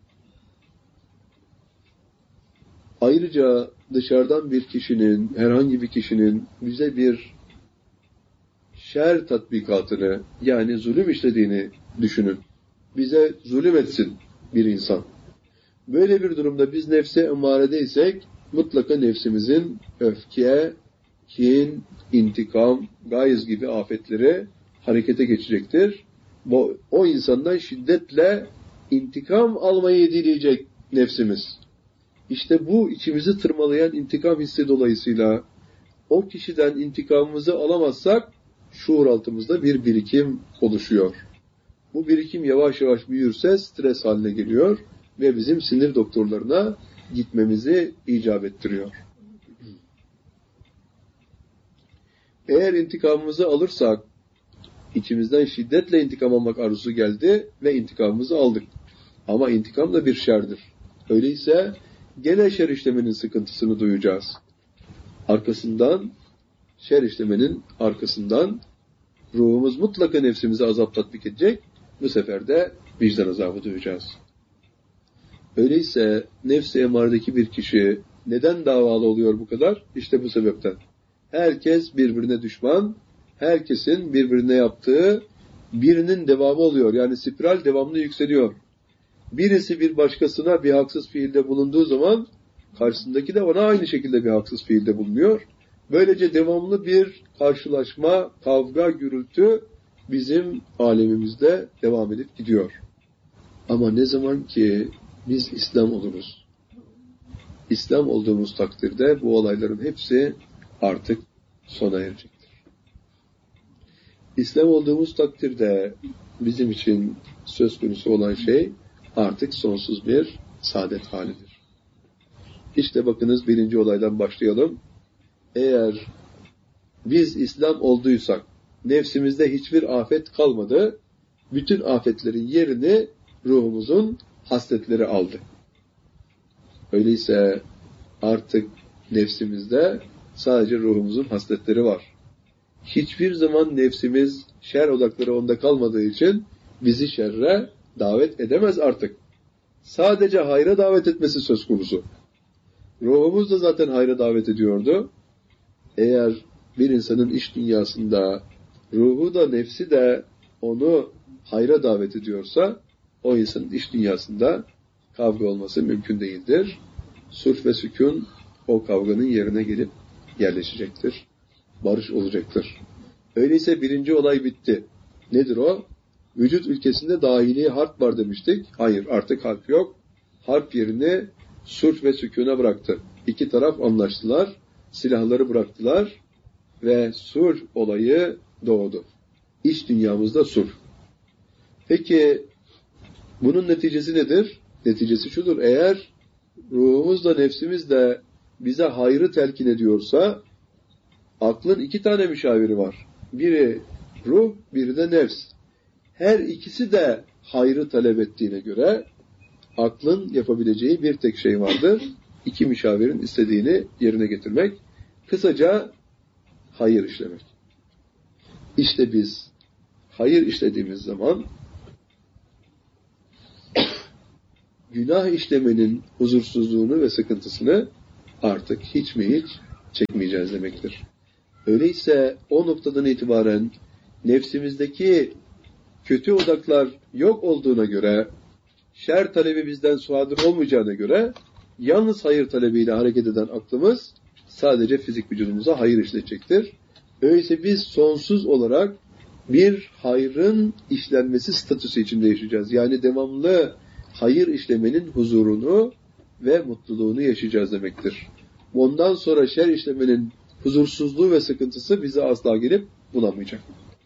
Ayrıca dışarıdan bir kişinin, herhangi bir kişinin bize bir şer tatbikatını, yani zulüm işlediğini düşünün. Bize zulüm etsin bir insan. Böyle bir durumda biz nefse emaredeysek mutlaka nefsimizin öfke, kin, intikam, gayz gibi afetleri harekete geçecektir. Bu, o insandan şiddetle intikam almayı dileyecek nefsimiz. İşte bu içimizi tırmalayan intikam hissi dolayısıyla o kişiden intikamımızı alamazsak şuur altımızda bir birikim oluşuyor. Bu birikim yavaş yavaş büyürse stres haline geliyor ve bizim sinir doktorlarına gitmemizi icap ettiriyor. Eğer intikamımızı alırsak, içimizden şiddetle intikam almak arzusu geldi ve intikamımızı aldık. Ama intikam da bir şerdir. Öyleyse gene şer işlemenin sıkıntısını duyacağız. Arkasından, şer işlemenin arkasından ruhumuz mutlaka nefsimize azap tatbik edecek. Bu sefer de vicdan azabı duyacağız. Öyleyse nefs-i emaredeki bir kişi neden davalı oluyor bu kadar? İşte bu sebepten. Herkes birbirine düşman, herkesin birbirine yaptığı birinin devamı oluyor. Yani spiral devamlı yükseliyor. Birisi bir başkasına bir haksız fiilde bulunduğu zaman karşısındaki de ona aynı şekilde bir haksız fiilde bulunuyor. Böylece devamlı bir karşılaşma, kavga, gürültü bizim alemimizde devam edip gidiyor. Ama ne zaman ki biz İslam oluruz, İslam olduğumuz takdirde bu olayların hepsi artık sona erecektir. İslam olduğumuz takdirde bizim için söz konusu olan şey artık sonsuz bir saadet halidir. İşte bakınız birinci olaydan başlayalım. Eğer biz İslam olduysak, nefsimizde hiçbir afet kalmadı, bütün afetlerin yerini ruhumuzun hasletleri aldı. Öyleyse artık nefsimizde sadece ruhumuzun hasletleri var. Hiçbir zaman nefsimiz şer odakları onda kalmadığı için bizi şerre davet edemez artık. Sadece hayra davet etmesi söz konusu. Ruhumuz da zaten hayra davet ediyordu. Eğer bir insanın iç dünyasında ruhu da nefsi de onu hayra davet ediyorsa o insanın iç dünyasında kavga olması mümkün değildir. Sulh ve sükun o kavganın yerine gelip yerleşecektir. Barış olacaktır. Öyleyse birinci olay bitti. Nedir o? Vücut ülkesinde dahili harp var demiştik. Hayır, artık harp yok. Harp yerini sulh ve sükûna bıraktı. İki taraf anlaştılar, silahları bıraktılar ve sulh olayı doğdu. İç dünyamızda sulh. Peki bunun neticesi nedir? Neticesi şudur: eğer ruhumuzla nefsimiz de bize hayrı telkin ediyorsa, aklın iki tane müşaviri var. Biri ruh, biri de nefs. Her ikisi de hayrı talep ettiğine göre aklın yapabileceği bir tek şey vardır. İki müşavirin istediğini yerine getirmek. Kısaca hayır işlemek. İşte biz hayır işlediğimiz zaman günah işlemenin huzursuzluğunu ve sıkıntısını artık hiç mi hiç çekmeyeceğiz demektir. Öyleyse o noktadan itibaren nefsimizdeki kötü odaklar yok olduğuna göre, şer talebi bizden sadır olmayacağına göre, yalnız hayır talebiyle hareket eden aklımız sadece fizik vücudumuza hayır işletecektir. Öyleyse biz sonsuz olarak bir hayrın işlenmesi statüsü içinde yaşayacağız. Yani devamlı hayır işlemenin huzurunu ve mutluluğunu yaşayacağız demektir. Ondan sonra şer işlemenin huzursuzluğu ve sıkıntısı bize asla gelip bulamayacak.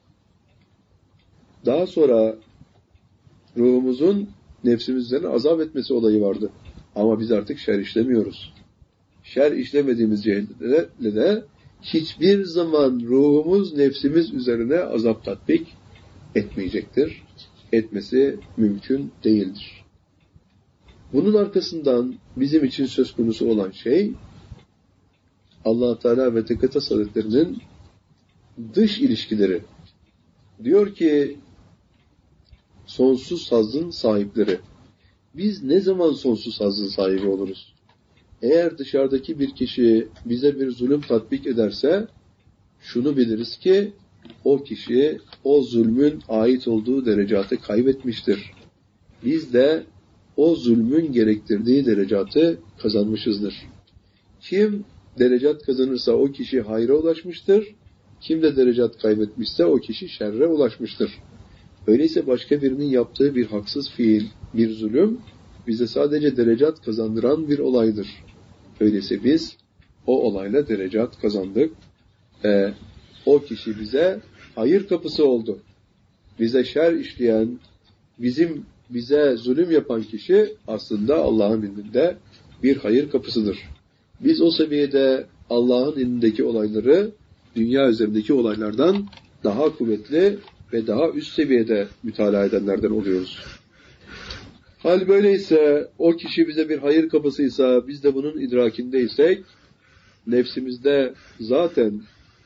Daha sonra ruhumuzun nefsimiz üzerine azap etmesi olayı vardı. Ama biz artık şer işlemiyoruz. Şer işlemediğimiz cehennemde de hiçbir zaman ruhumuz nefsimiz üzerine azap tatbik etmeyecektir. Etmesi mümkün değildir. Bunun arkasından bizim için söz konusu olan şey, Allah Teala ve Tekaddes Hazretleri'nin dış ilişkileri. Diyor ki, sonsuz hazzın sahipleri. Biz ne zaman sonsuz hazzın sahibi oluruz? Eğer dışarıdaki bir kişi bize bir zulüm tatbik ederse, şunu biliriz ki, o kişi o zulmün ait olduğu derecatı kaybetmiştir. Biz de o zulmün gerektirdiği derecatı kazanmışızdır. Kim derecat kazanırsa o kişi hayra ulaşmıştır. Kim de derecat kaybetmişse o kişi şerre ulaşmıştır. Öyleyse başka birinin yaptığı bir haksız fiil, bir zulüm bize sadece derecat kazandıran bir olaydır. Öyleyse biz o olayla derecat kazandık. Ee, o kişi bize hayır kapısı oldu. Bize şer işleyen, bizim bize zulüm yapan kişi aslında Allah'ın indinde bir hayır kapısıdır. Biz o seviyede Allah'ın indindeki olayları dünya üzerindeki olaylardan daha kuvvetli ve daha üst seviyede mütalaa edenlerden oluyoruz. Hal böyleyse, o kişi bize bir hayır kapısıysa, biz de bunun idrakindeysek, nefsimizde zaten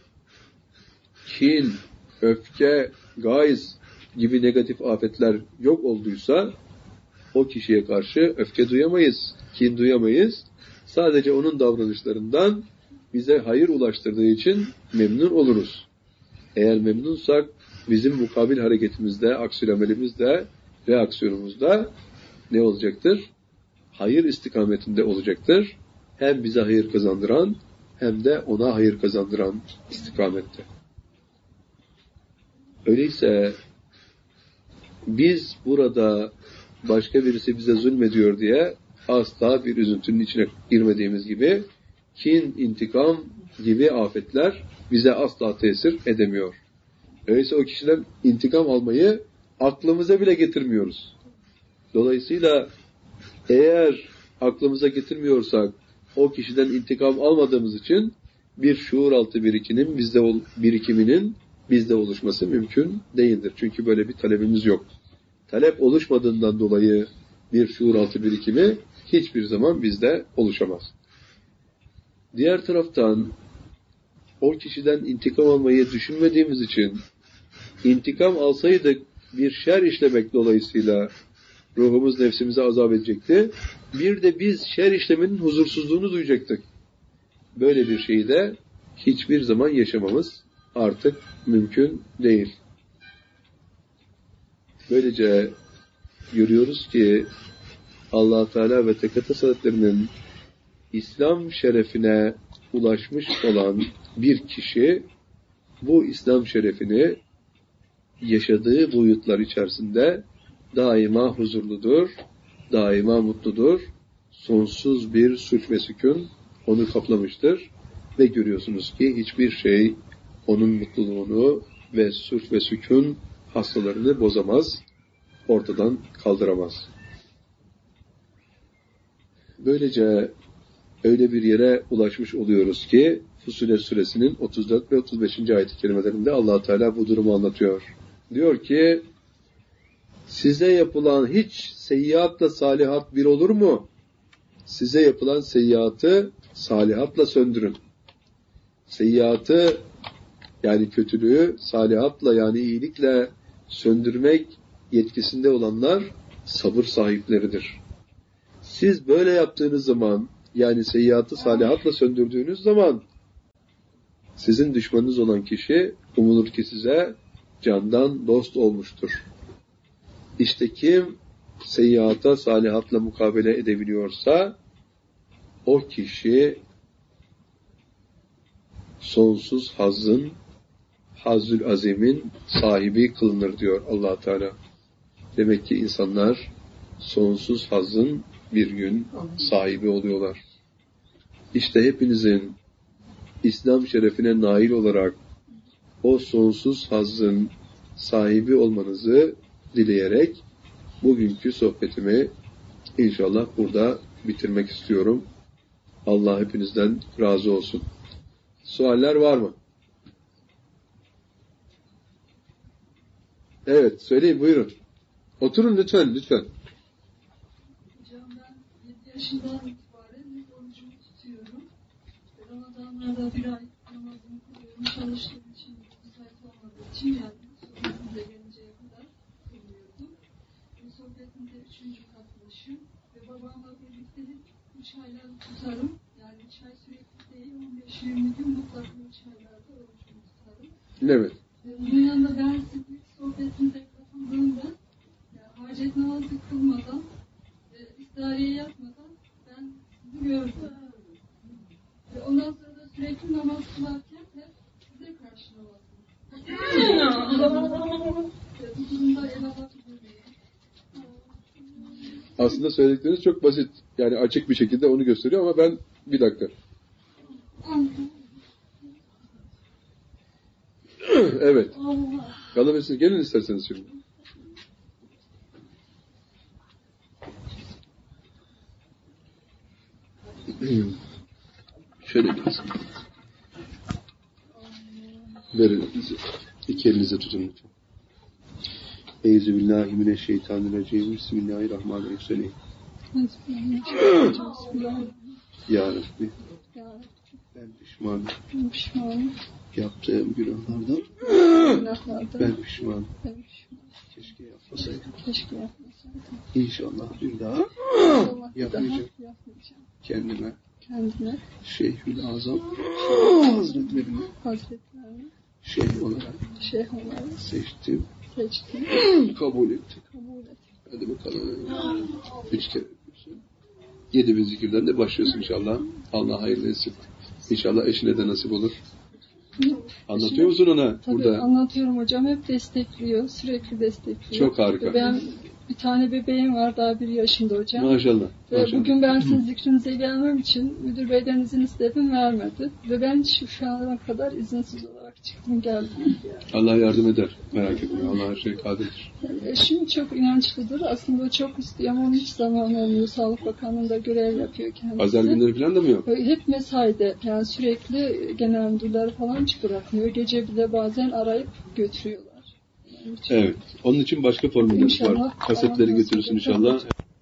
kin, öfke, gayz gibi negatif afetler yok olduysa, o kişiye karşı öfke duyamayız, kin duyamayız. Sadece onun davranışlarından bize hayır ulaştırdığı için memnun oluruz. Eğer memnunsak, bizim mukabil hareketimizde, aksiyonelimizde, reaksiyonumuzda ne olacaktır? Hayır istikametinde olacaktır. Hem bize hayır kazandıran, hem de ona hayır kazandıran istikamette. Öyleyse, biz burada başka birisi bize zulmediyor diye asla bir üzüntünün içine girmediğimiz gibi, kin, intikam gibi afetler bize asla tesir edemiyor. Öyleyse o kişiden intikam almayı aklımıza bile getirmiyoruz. Dolayısıyla eğer aklımıza getirmiyorsak, o kişiden intikam almadığımız için bir şuur altı birikiminin bizde birikiminin bizde oluşması mümkün değildir. Çünkü böyle bir talebimiz yok. Talep oluşmadığından dolayı bir şuur altı birikimi hiçbir zaman bizde oluşamaz. Diğer taraftan o kişiden intikam almayı düşünmediğimiz için, intikam alsaydık bir şer işlemek dolayısıyla ruhumuz nefsimize azap edecekti. Bir de biz şer işlemenin huzursuzluğunu duyacaktık. Böyle bir şeyi de hiçbir zaman yaşamamız artık mümkün değil. Böylece görüyoruz ki Allah Teala ve Tekaddes Hazretleri'nin İslam şerefine ulaşmış olan bir kişi bu İslam şerefini yaşadığı boyutlar içerisinde daima huzurludur, daima mutludur, sonsuz bir sulh ve sükun onu kaplamıştır ve görüyorsunuz ki hiçbir şey onun mutluluğunu ve sulh ve sükun hastalarını bozamaz, ortadan kaldıramaz. Böylece öyle bir yere ulaşmış oluyoruz ki Fussilet Suresinin otuz dört ve otuz beşinci ayet-i kerimelerinde Allah Teala bu durumu anlatıyor. Diyor ki, size yapılan hiç seyyiatla salihat bir olur mu? Size yapılan seyyiatı salihatla söndürün. Seyyiatı yani kötülüğü salihatla yani iyilikle söndürmek yetkisinde olanlar sabır sahipleridir. Siz böyle yaptığınız zaman, yani seyyiatı salihatla söndürdüğünüz zaman, sizin düşmanınız olan kişi umulur ki size candan dost olmuştur. İşte kim seyyiata salihatla mukabele edebiliyorsa, o kişi sonsuz hazzın, hazzül azimin sahibi kılınır diyor Allah Teala. Demek ki insanlar sonsuz hazzın bir gün sahibi oluyorlar. İşte hepinizin İslam şerefine nail olarak o sonsuz hazzın sahibi olmanızı dileyerek bugünkü sohbetimi inşallah burada bitirmek istiyorum. Allah hepinizden razı olsun. Sualler var mı? Evet, söyleyin, buyurun. Oturun lütfen, lütfen. Hocam ben yedi yaşından itibaren orucumu tutuyorum. Ramazanlarda bir ay namazımı kılıyorum. Çalıştığım için, müsait olmadığı için yani sohbetimize gelinceye kadar kılıyordum. Bu sohbetimde üçüncü katılışım ve babamla birlikte hep üç aylar tutarım. Yani üç ay sürekli değil, on beş yirmi gün mutlaka üç aylarda orucumu tutarım. Evet. Ve bunun yanında ben sizin sohbetinize katıldığımda hacet namazı kılmadan, e, istihariye yapmadan ben sizi gördüm. Ve ondan sonra da sürekli namaz kılarken hep size karşı namaz kıldım. Bu durumda el alabilir miyim? Aslında söyledikleriniz çok basit. Yani açık bir şekilde onu gösteriyor ama ben bir dakika. Evet. Kalabilirsiniz. Gelin isterseniz şimdi. Şöyle gelsin. Verin elinizi. İki elinize tutun lütfen. Euzubillahimineşşeytanirracim. Bismillahirrahmanirrahim. Ya Rabbi. Ben pişmanım. Ben pişmanım. Yaptığım günahlardan Günahlardan ben pişmanım. ben pişmanım. Keşke yapmasaydım. Keşke yapmasaydım. İnşallah bir daha Allah bir daha yapmayacağım. yapmayacağım. Kendime Kendine, Şeyhül Azam Hazretlerini hazretlerini şeyh olarak şeyh olarak seçtim, seçtim, kabul ettim. kabul et. Hadi bakalım. Üç kere yapıyorsun. Yedi bin zikirden de başlıyorsun inşallah. Allah hayırlı etsin. İnşallah eşine de nasip olur. Anlatıyor musun ona? Tabii burada? Anlatıyorum hocam. Hep destekliyor. Sürekli destekliyor. Çok harika. Ben bir tane bebeğim var. Daha bir yaşında hocam. Maşallah. Ve maşallah. bugün ben sizin zikrinize gelmem için müdür beyden izin istedim, vermedi. Ve ben şu, şu ana kadar izinsiz olarak çıktım geldim. Yani. Allah yardım eder. Merak etme. Allah her şeye kadirdir. Yani eşim çok inançlıdır. Aslında o çok istiyor ama onun hiç zamanı olmuyor. Sağlık Bakanlığı'nda görev yapıyor kendisi. Pazar günleri falan da mı yok? Hep mesaide. Yani sürekli genel müdürler falan hiç bırakmıyor. Gece bile bazen arayıp götürüyorlar. Yani hiç... Evet. Onun için başka formüllerimiz var. Kasetleri götürürsün inşallah.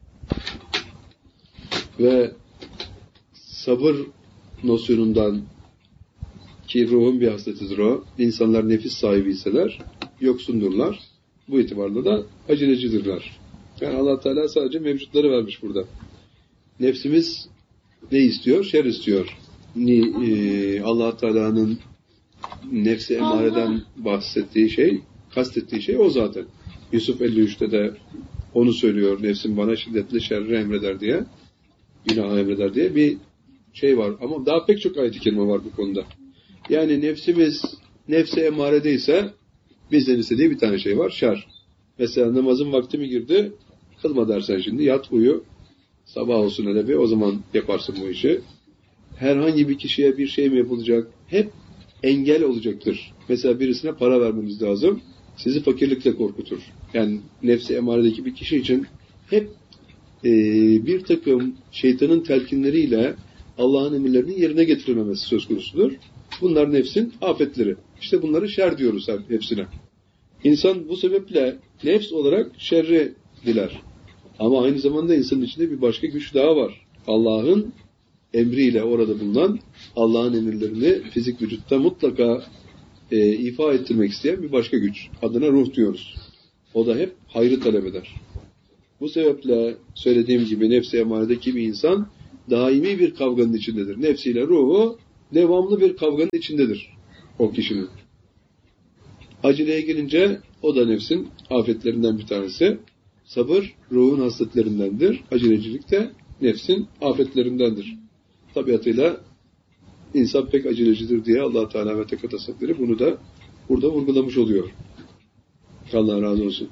Ve sabır nosyonundan ki ruhun bir hasletidir o. İnsanlar nefis sahibiyseler yoksundurlar. Bu itibarla da acelecidirler. Yani Allah Teala sadece mevcutları vermiş burada. Nefsimiz ne istiyor? Şer istiyor. Allah Teala'nın nefsi emareden bahsettiği şey, kastettiği şey o zaten. Yusuf elli üçte de onu söylüyor. Nefsim bana şiddetli şerri emreder diye. Günahı emreder diye bir şey var. Ama daha pek çok ayet-i kerime var bu konuda. Yani nefsimiz nefse emaredeyse bizden istediği bir tane şey var. Şer. Mesela namazın vakti mi girdi? Kılma dersen şimdi. Yat uyu. Sabah olsun hele bir. O zaman yaparsın bu işi. Herhangi bir kişiye bir şey mi yapılacak? Hep engel olacaktır. Mesela birisine para vermeniz lazım. Sizi fakirlikle korkutur. Yani nefsi emaredeki bir kişi için hep e, bir takım şeytanın telkinleriyle Allah'ın emirlerinin yerine getirilmemesi söz konusudur. Bunlar nefsin afetleri. İşte bunları şer diyoruz hepsine. İnsan bu sebeple nefs olarak şerri diler. Ama aynı zamanda insanın içinde bir başka güç daha var. Allah'ın emriyle orada bulunan Allah'ın emirlerini fizik vücutta mutlaka e, ifa ettirmek isteyen bir başka güç. Adına ruh diyoruz. O da hep hayrı talep eder. Bu sebeple söylediğim gibi nefse emanedeki bir insan daimi bir kavganın içindedir. Nefsiyle ruhu devamlı bir kavganın içindedir o kişinin. Aceleye gelince o da nefsin afetlerinden bir tanesi. Sabır ruhun hasletlerindendir. Acelecilik de nefsin afetlerindendir. Tabiatıyla insan pek acelecidir diye Allah Teala ve Tekaddes Hazretleri bunu da burada vurgulamış oluyor. Allah razı olsun.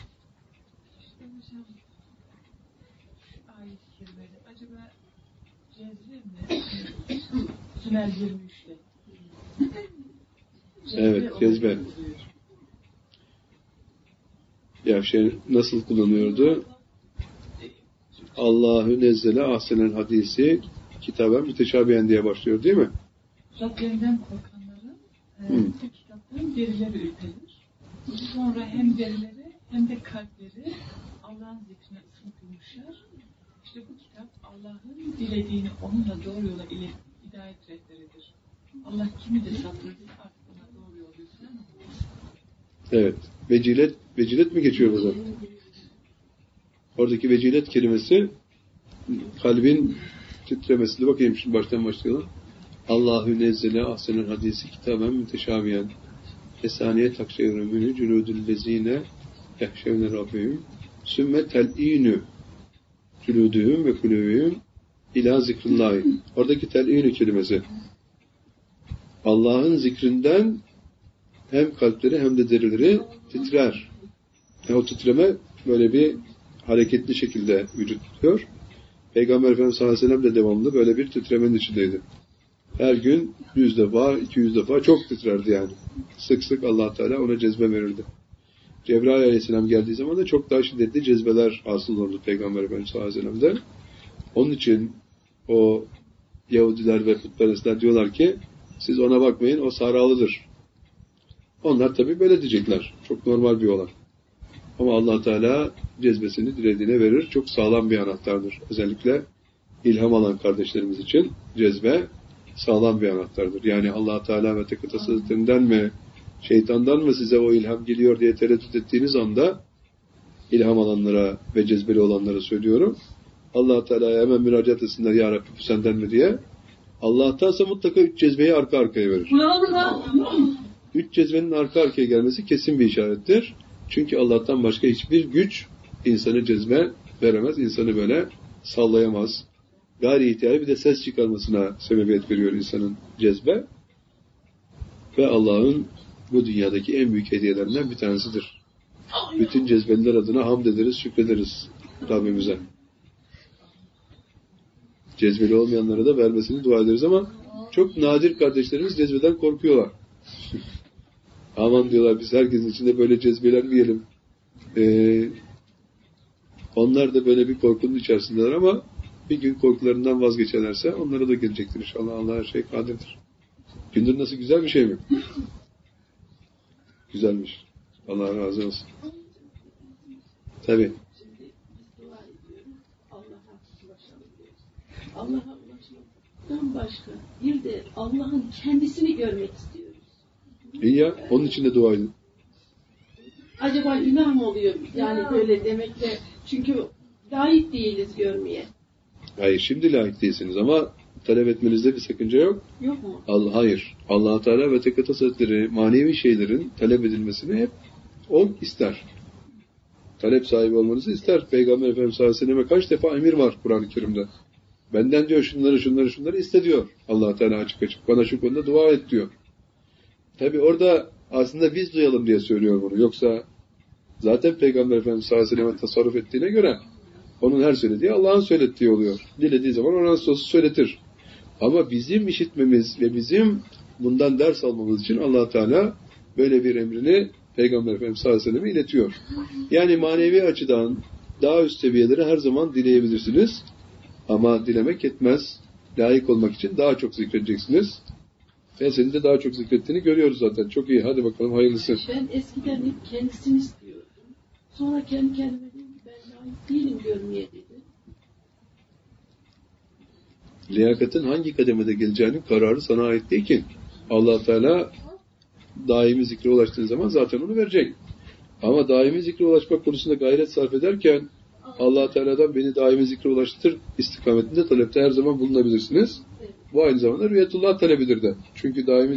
Acaba cezbe mi? Sümer yirmi üçte. Evet, cezbe. Ya şey nasıl kullanıyordu? Allahü nezzele ahsenen hadisi kitaben müteşabihen diye başlıyor değil mi? Rablerinden korkanların e, bu kitapların derileri ürperir. Sonra hem derileri hem de kalpleri Allah'ın zikrine ısınıp yumuşar. İşte bu kitap Allah'ın dilediğini onunla doğru yola ile hidayet rehberidir. Allah kimi de saptırdı artık ona doğru yol gösteren olur. Evet. Vecilet, vecilet mi geçiyor burada? Oradaki vecilet kelimesi kalbin titremesi. Bakayım şimdi baştan başlayalım. Allahü nezzele ahsenen hadisi kitaben müteşabiyen esaniye takşeyrü münü cülûdül lezîne ehşevne rabbihüm sümme tel'înü cülûdühüm ve kulûbühüm ilâ zikrillahi. Oradaki tel'înü kelimesi Allah'ın zikrinden hem kalpleri hem de derileri titrer. Yani o titreme böyle bir hareketli şekilde vücut tutuyor. Peygamber Efendimiz sallallahu aleyhi ve sellem de devamlı böyle bir titremenin içindeydi. Her gün yüz defa, iki yüz defa çok titrerdi yani. Sık sık Allah Teala ona cezbe verirdi. Cebrail aleyhisselam geldiği zaman da çok daha şiddetli cezbeler hasıl olurdu Peygamber Efendimiz sallallahu aleyhi ve sellem'den. Onun için o Yahudiler ve putperestler diyorlar ki siz ona bakmayın, o sahralıdır. Onlar tabii böyle diyecekler. Çok normal bir olay. Ama Allah Teala cezbesini dilediğine verir. Çok sağlam bir anahtardır. Özellikle ilham alan kardeşlerimiz için cezbe sağlam bir anahtardır. Yani Allah Teala ve Tekaddes Hazretlerinden mi, şeytandan mı size o ilham geliyor diye tereddüt ettiğiniz anda ilham alanlara ve cezbeli olanlara söylüyorum. Allah Teala'ya hemen müracaat etsinler ya Rabbi bu senden mi diye. Allah'tansa mutlaka üç cezbeyi arka arkaya verir. Üç cezbenin arka arkaya gelmesi kesin bir işarettir. Çünkü Allah'tan başka hiçbir güç insanı cezbe veremez. İnsanı böyle sallayamaz. Gayri ihtiyari bir de ses çıkarmasına sebebiyet veriyor insanın cezbe. Ve Allah'ın bu dünyadaki en büyük hediyelerinden bir tanesidir. Bütün cezbeliler adına hamd ederiz, şükrederiz Rabbimize. Cezbeli olmayanlara da vermesini dua ederiz ama çok nadir kardeşlerimiz cezbeden korkuyorlar. Aman diyorlar biz herkesin içinde böyle cezbelenmeyelim. Ee, onlar da böyle bir korkunun içerisindeler ama bir gün korkularından vazgeçerlerse onlara da gelecektir inşallah. Allah her şey kadirdir. Gündür nasıl güzel bir şey mi? Güzelmiş. Allah razı olsun. Tabii. Allah'a ulaşmaktan başka bir de Allah'ın kendisini görmek istiyoruz. İyi ya, onun için de dua edin. Acaba günah mı oluyor yani böyle demekle? Çünkü layık değiliz görmeye. Hayır, şimdi layık değilsiniz ama talep etmenizde bir sakınca yok. Yok mu? Allah, hayır. Allah Teala ve Tekaddes Hazretleri manevi şeylerin talep edilmesini hep o ister. Talep sahibi olmanızı ister. Peygamber Efendimiz sallallahu aleyhi ve sellem'e kaç defa emir var Kur'an-ı Kerim'de. Benden diyor şunları şunları şunları iste diyor. Allah Teala açık açık. Bana şu konuda dua et diyor. Tabi orada aslında biz duyalım diye söylüyor bunu. Yoksa zaten Peygamber Efendimiz sallallahu aleyhi ve sellem'e tasarruf ettiğine göre onun her söylediği Allah'ın söylettiği oluyor. Dilediği zaman ona nasıl olsa söyletir. Ama bizim işitmemiz ve bizim bundan ders almamız için Allah Teala böyle bir emrini Peygamber Efendimiz sallallahu aleyhi ve sellem'e iletiyor. Yani manevi açıdan daha üst seviyeleri her zaman dileyebilirsiniz. Ama dilemek yetmez. Layık olmak için daha çok zikredeceksiniz. Ve senin de daha çok zikrettiğini görüyoruz zaten. Çok iyi. Hadi bakalım hayırlısı. Ben eskiden hep kendisini istiyordum. Sonra kendi kendime dedim ki ben layık değilim görmeye dedi. Liyakatin hangi kademede geleceğinin kararı sana ait değil ki. Allah Teala daimi zikre ulaştığın zaman zaten onu verecek. Ama daimi zikre ulaşmak konusunda gayret sarf ederken Allah Teala'dan beni daimi zikre ulaştır istikametinde talepte her zaman bulunabilirsiniz. Bu aynı zamanda rüyetullah talebidir de. Çünkü daimi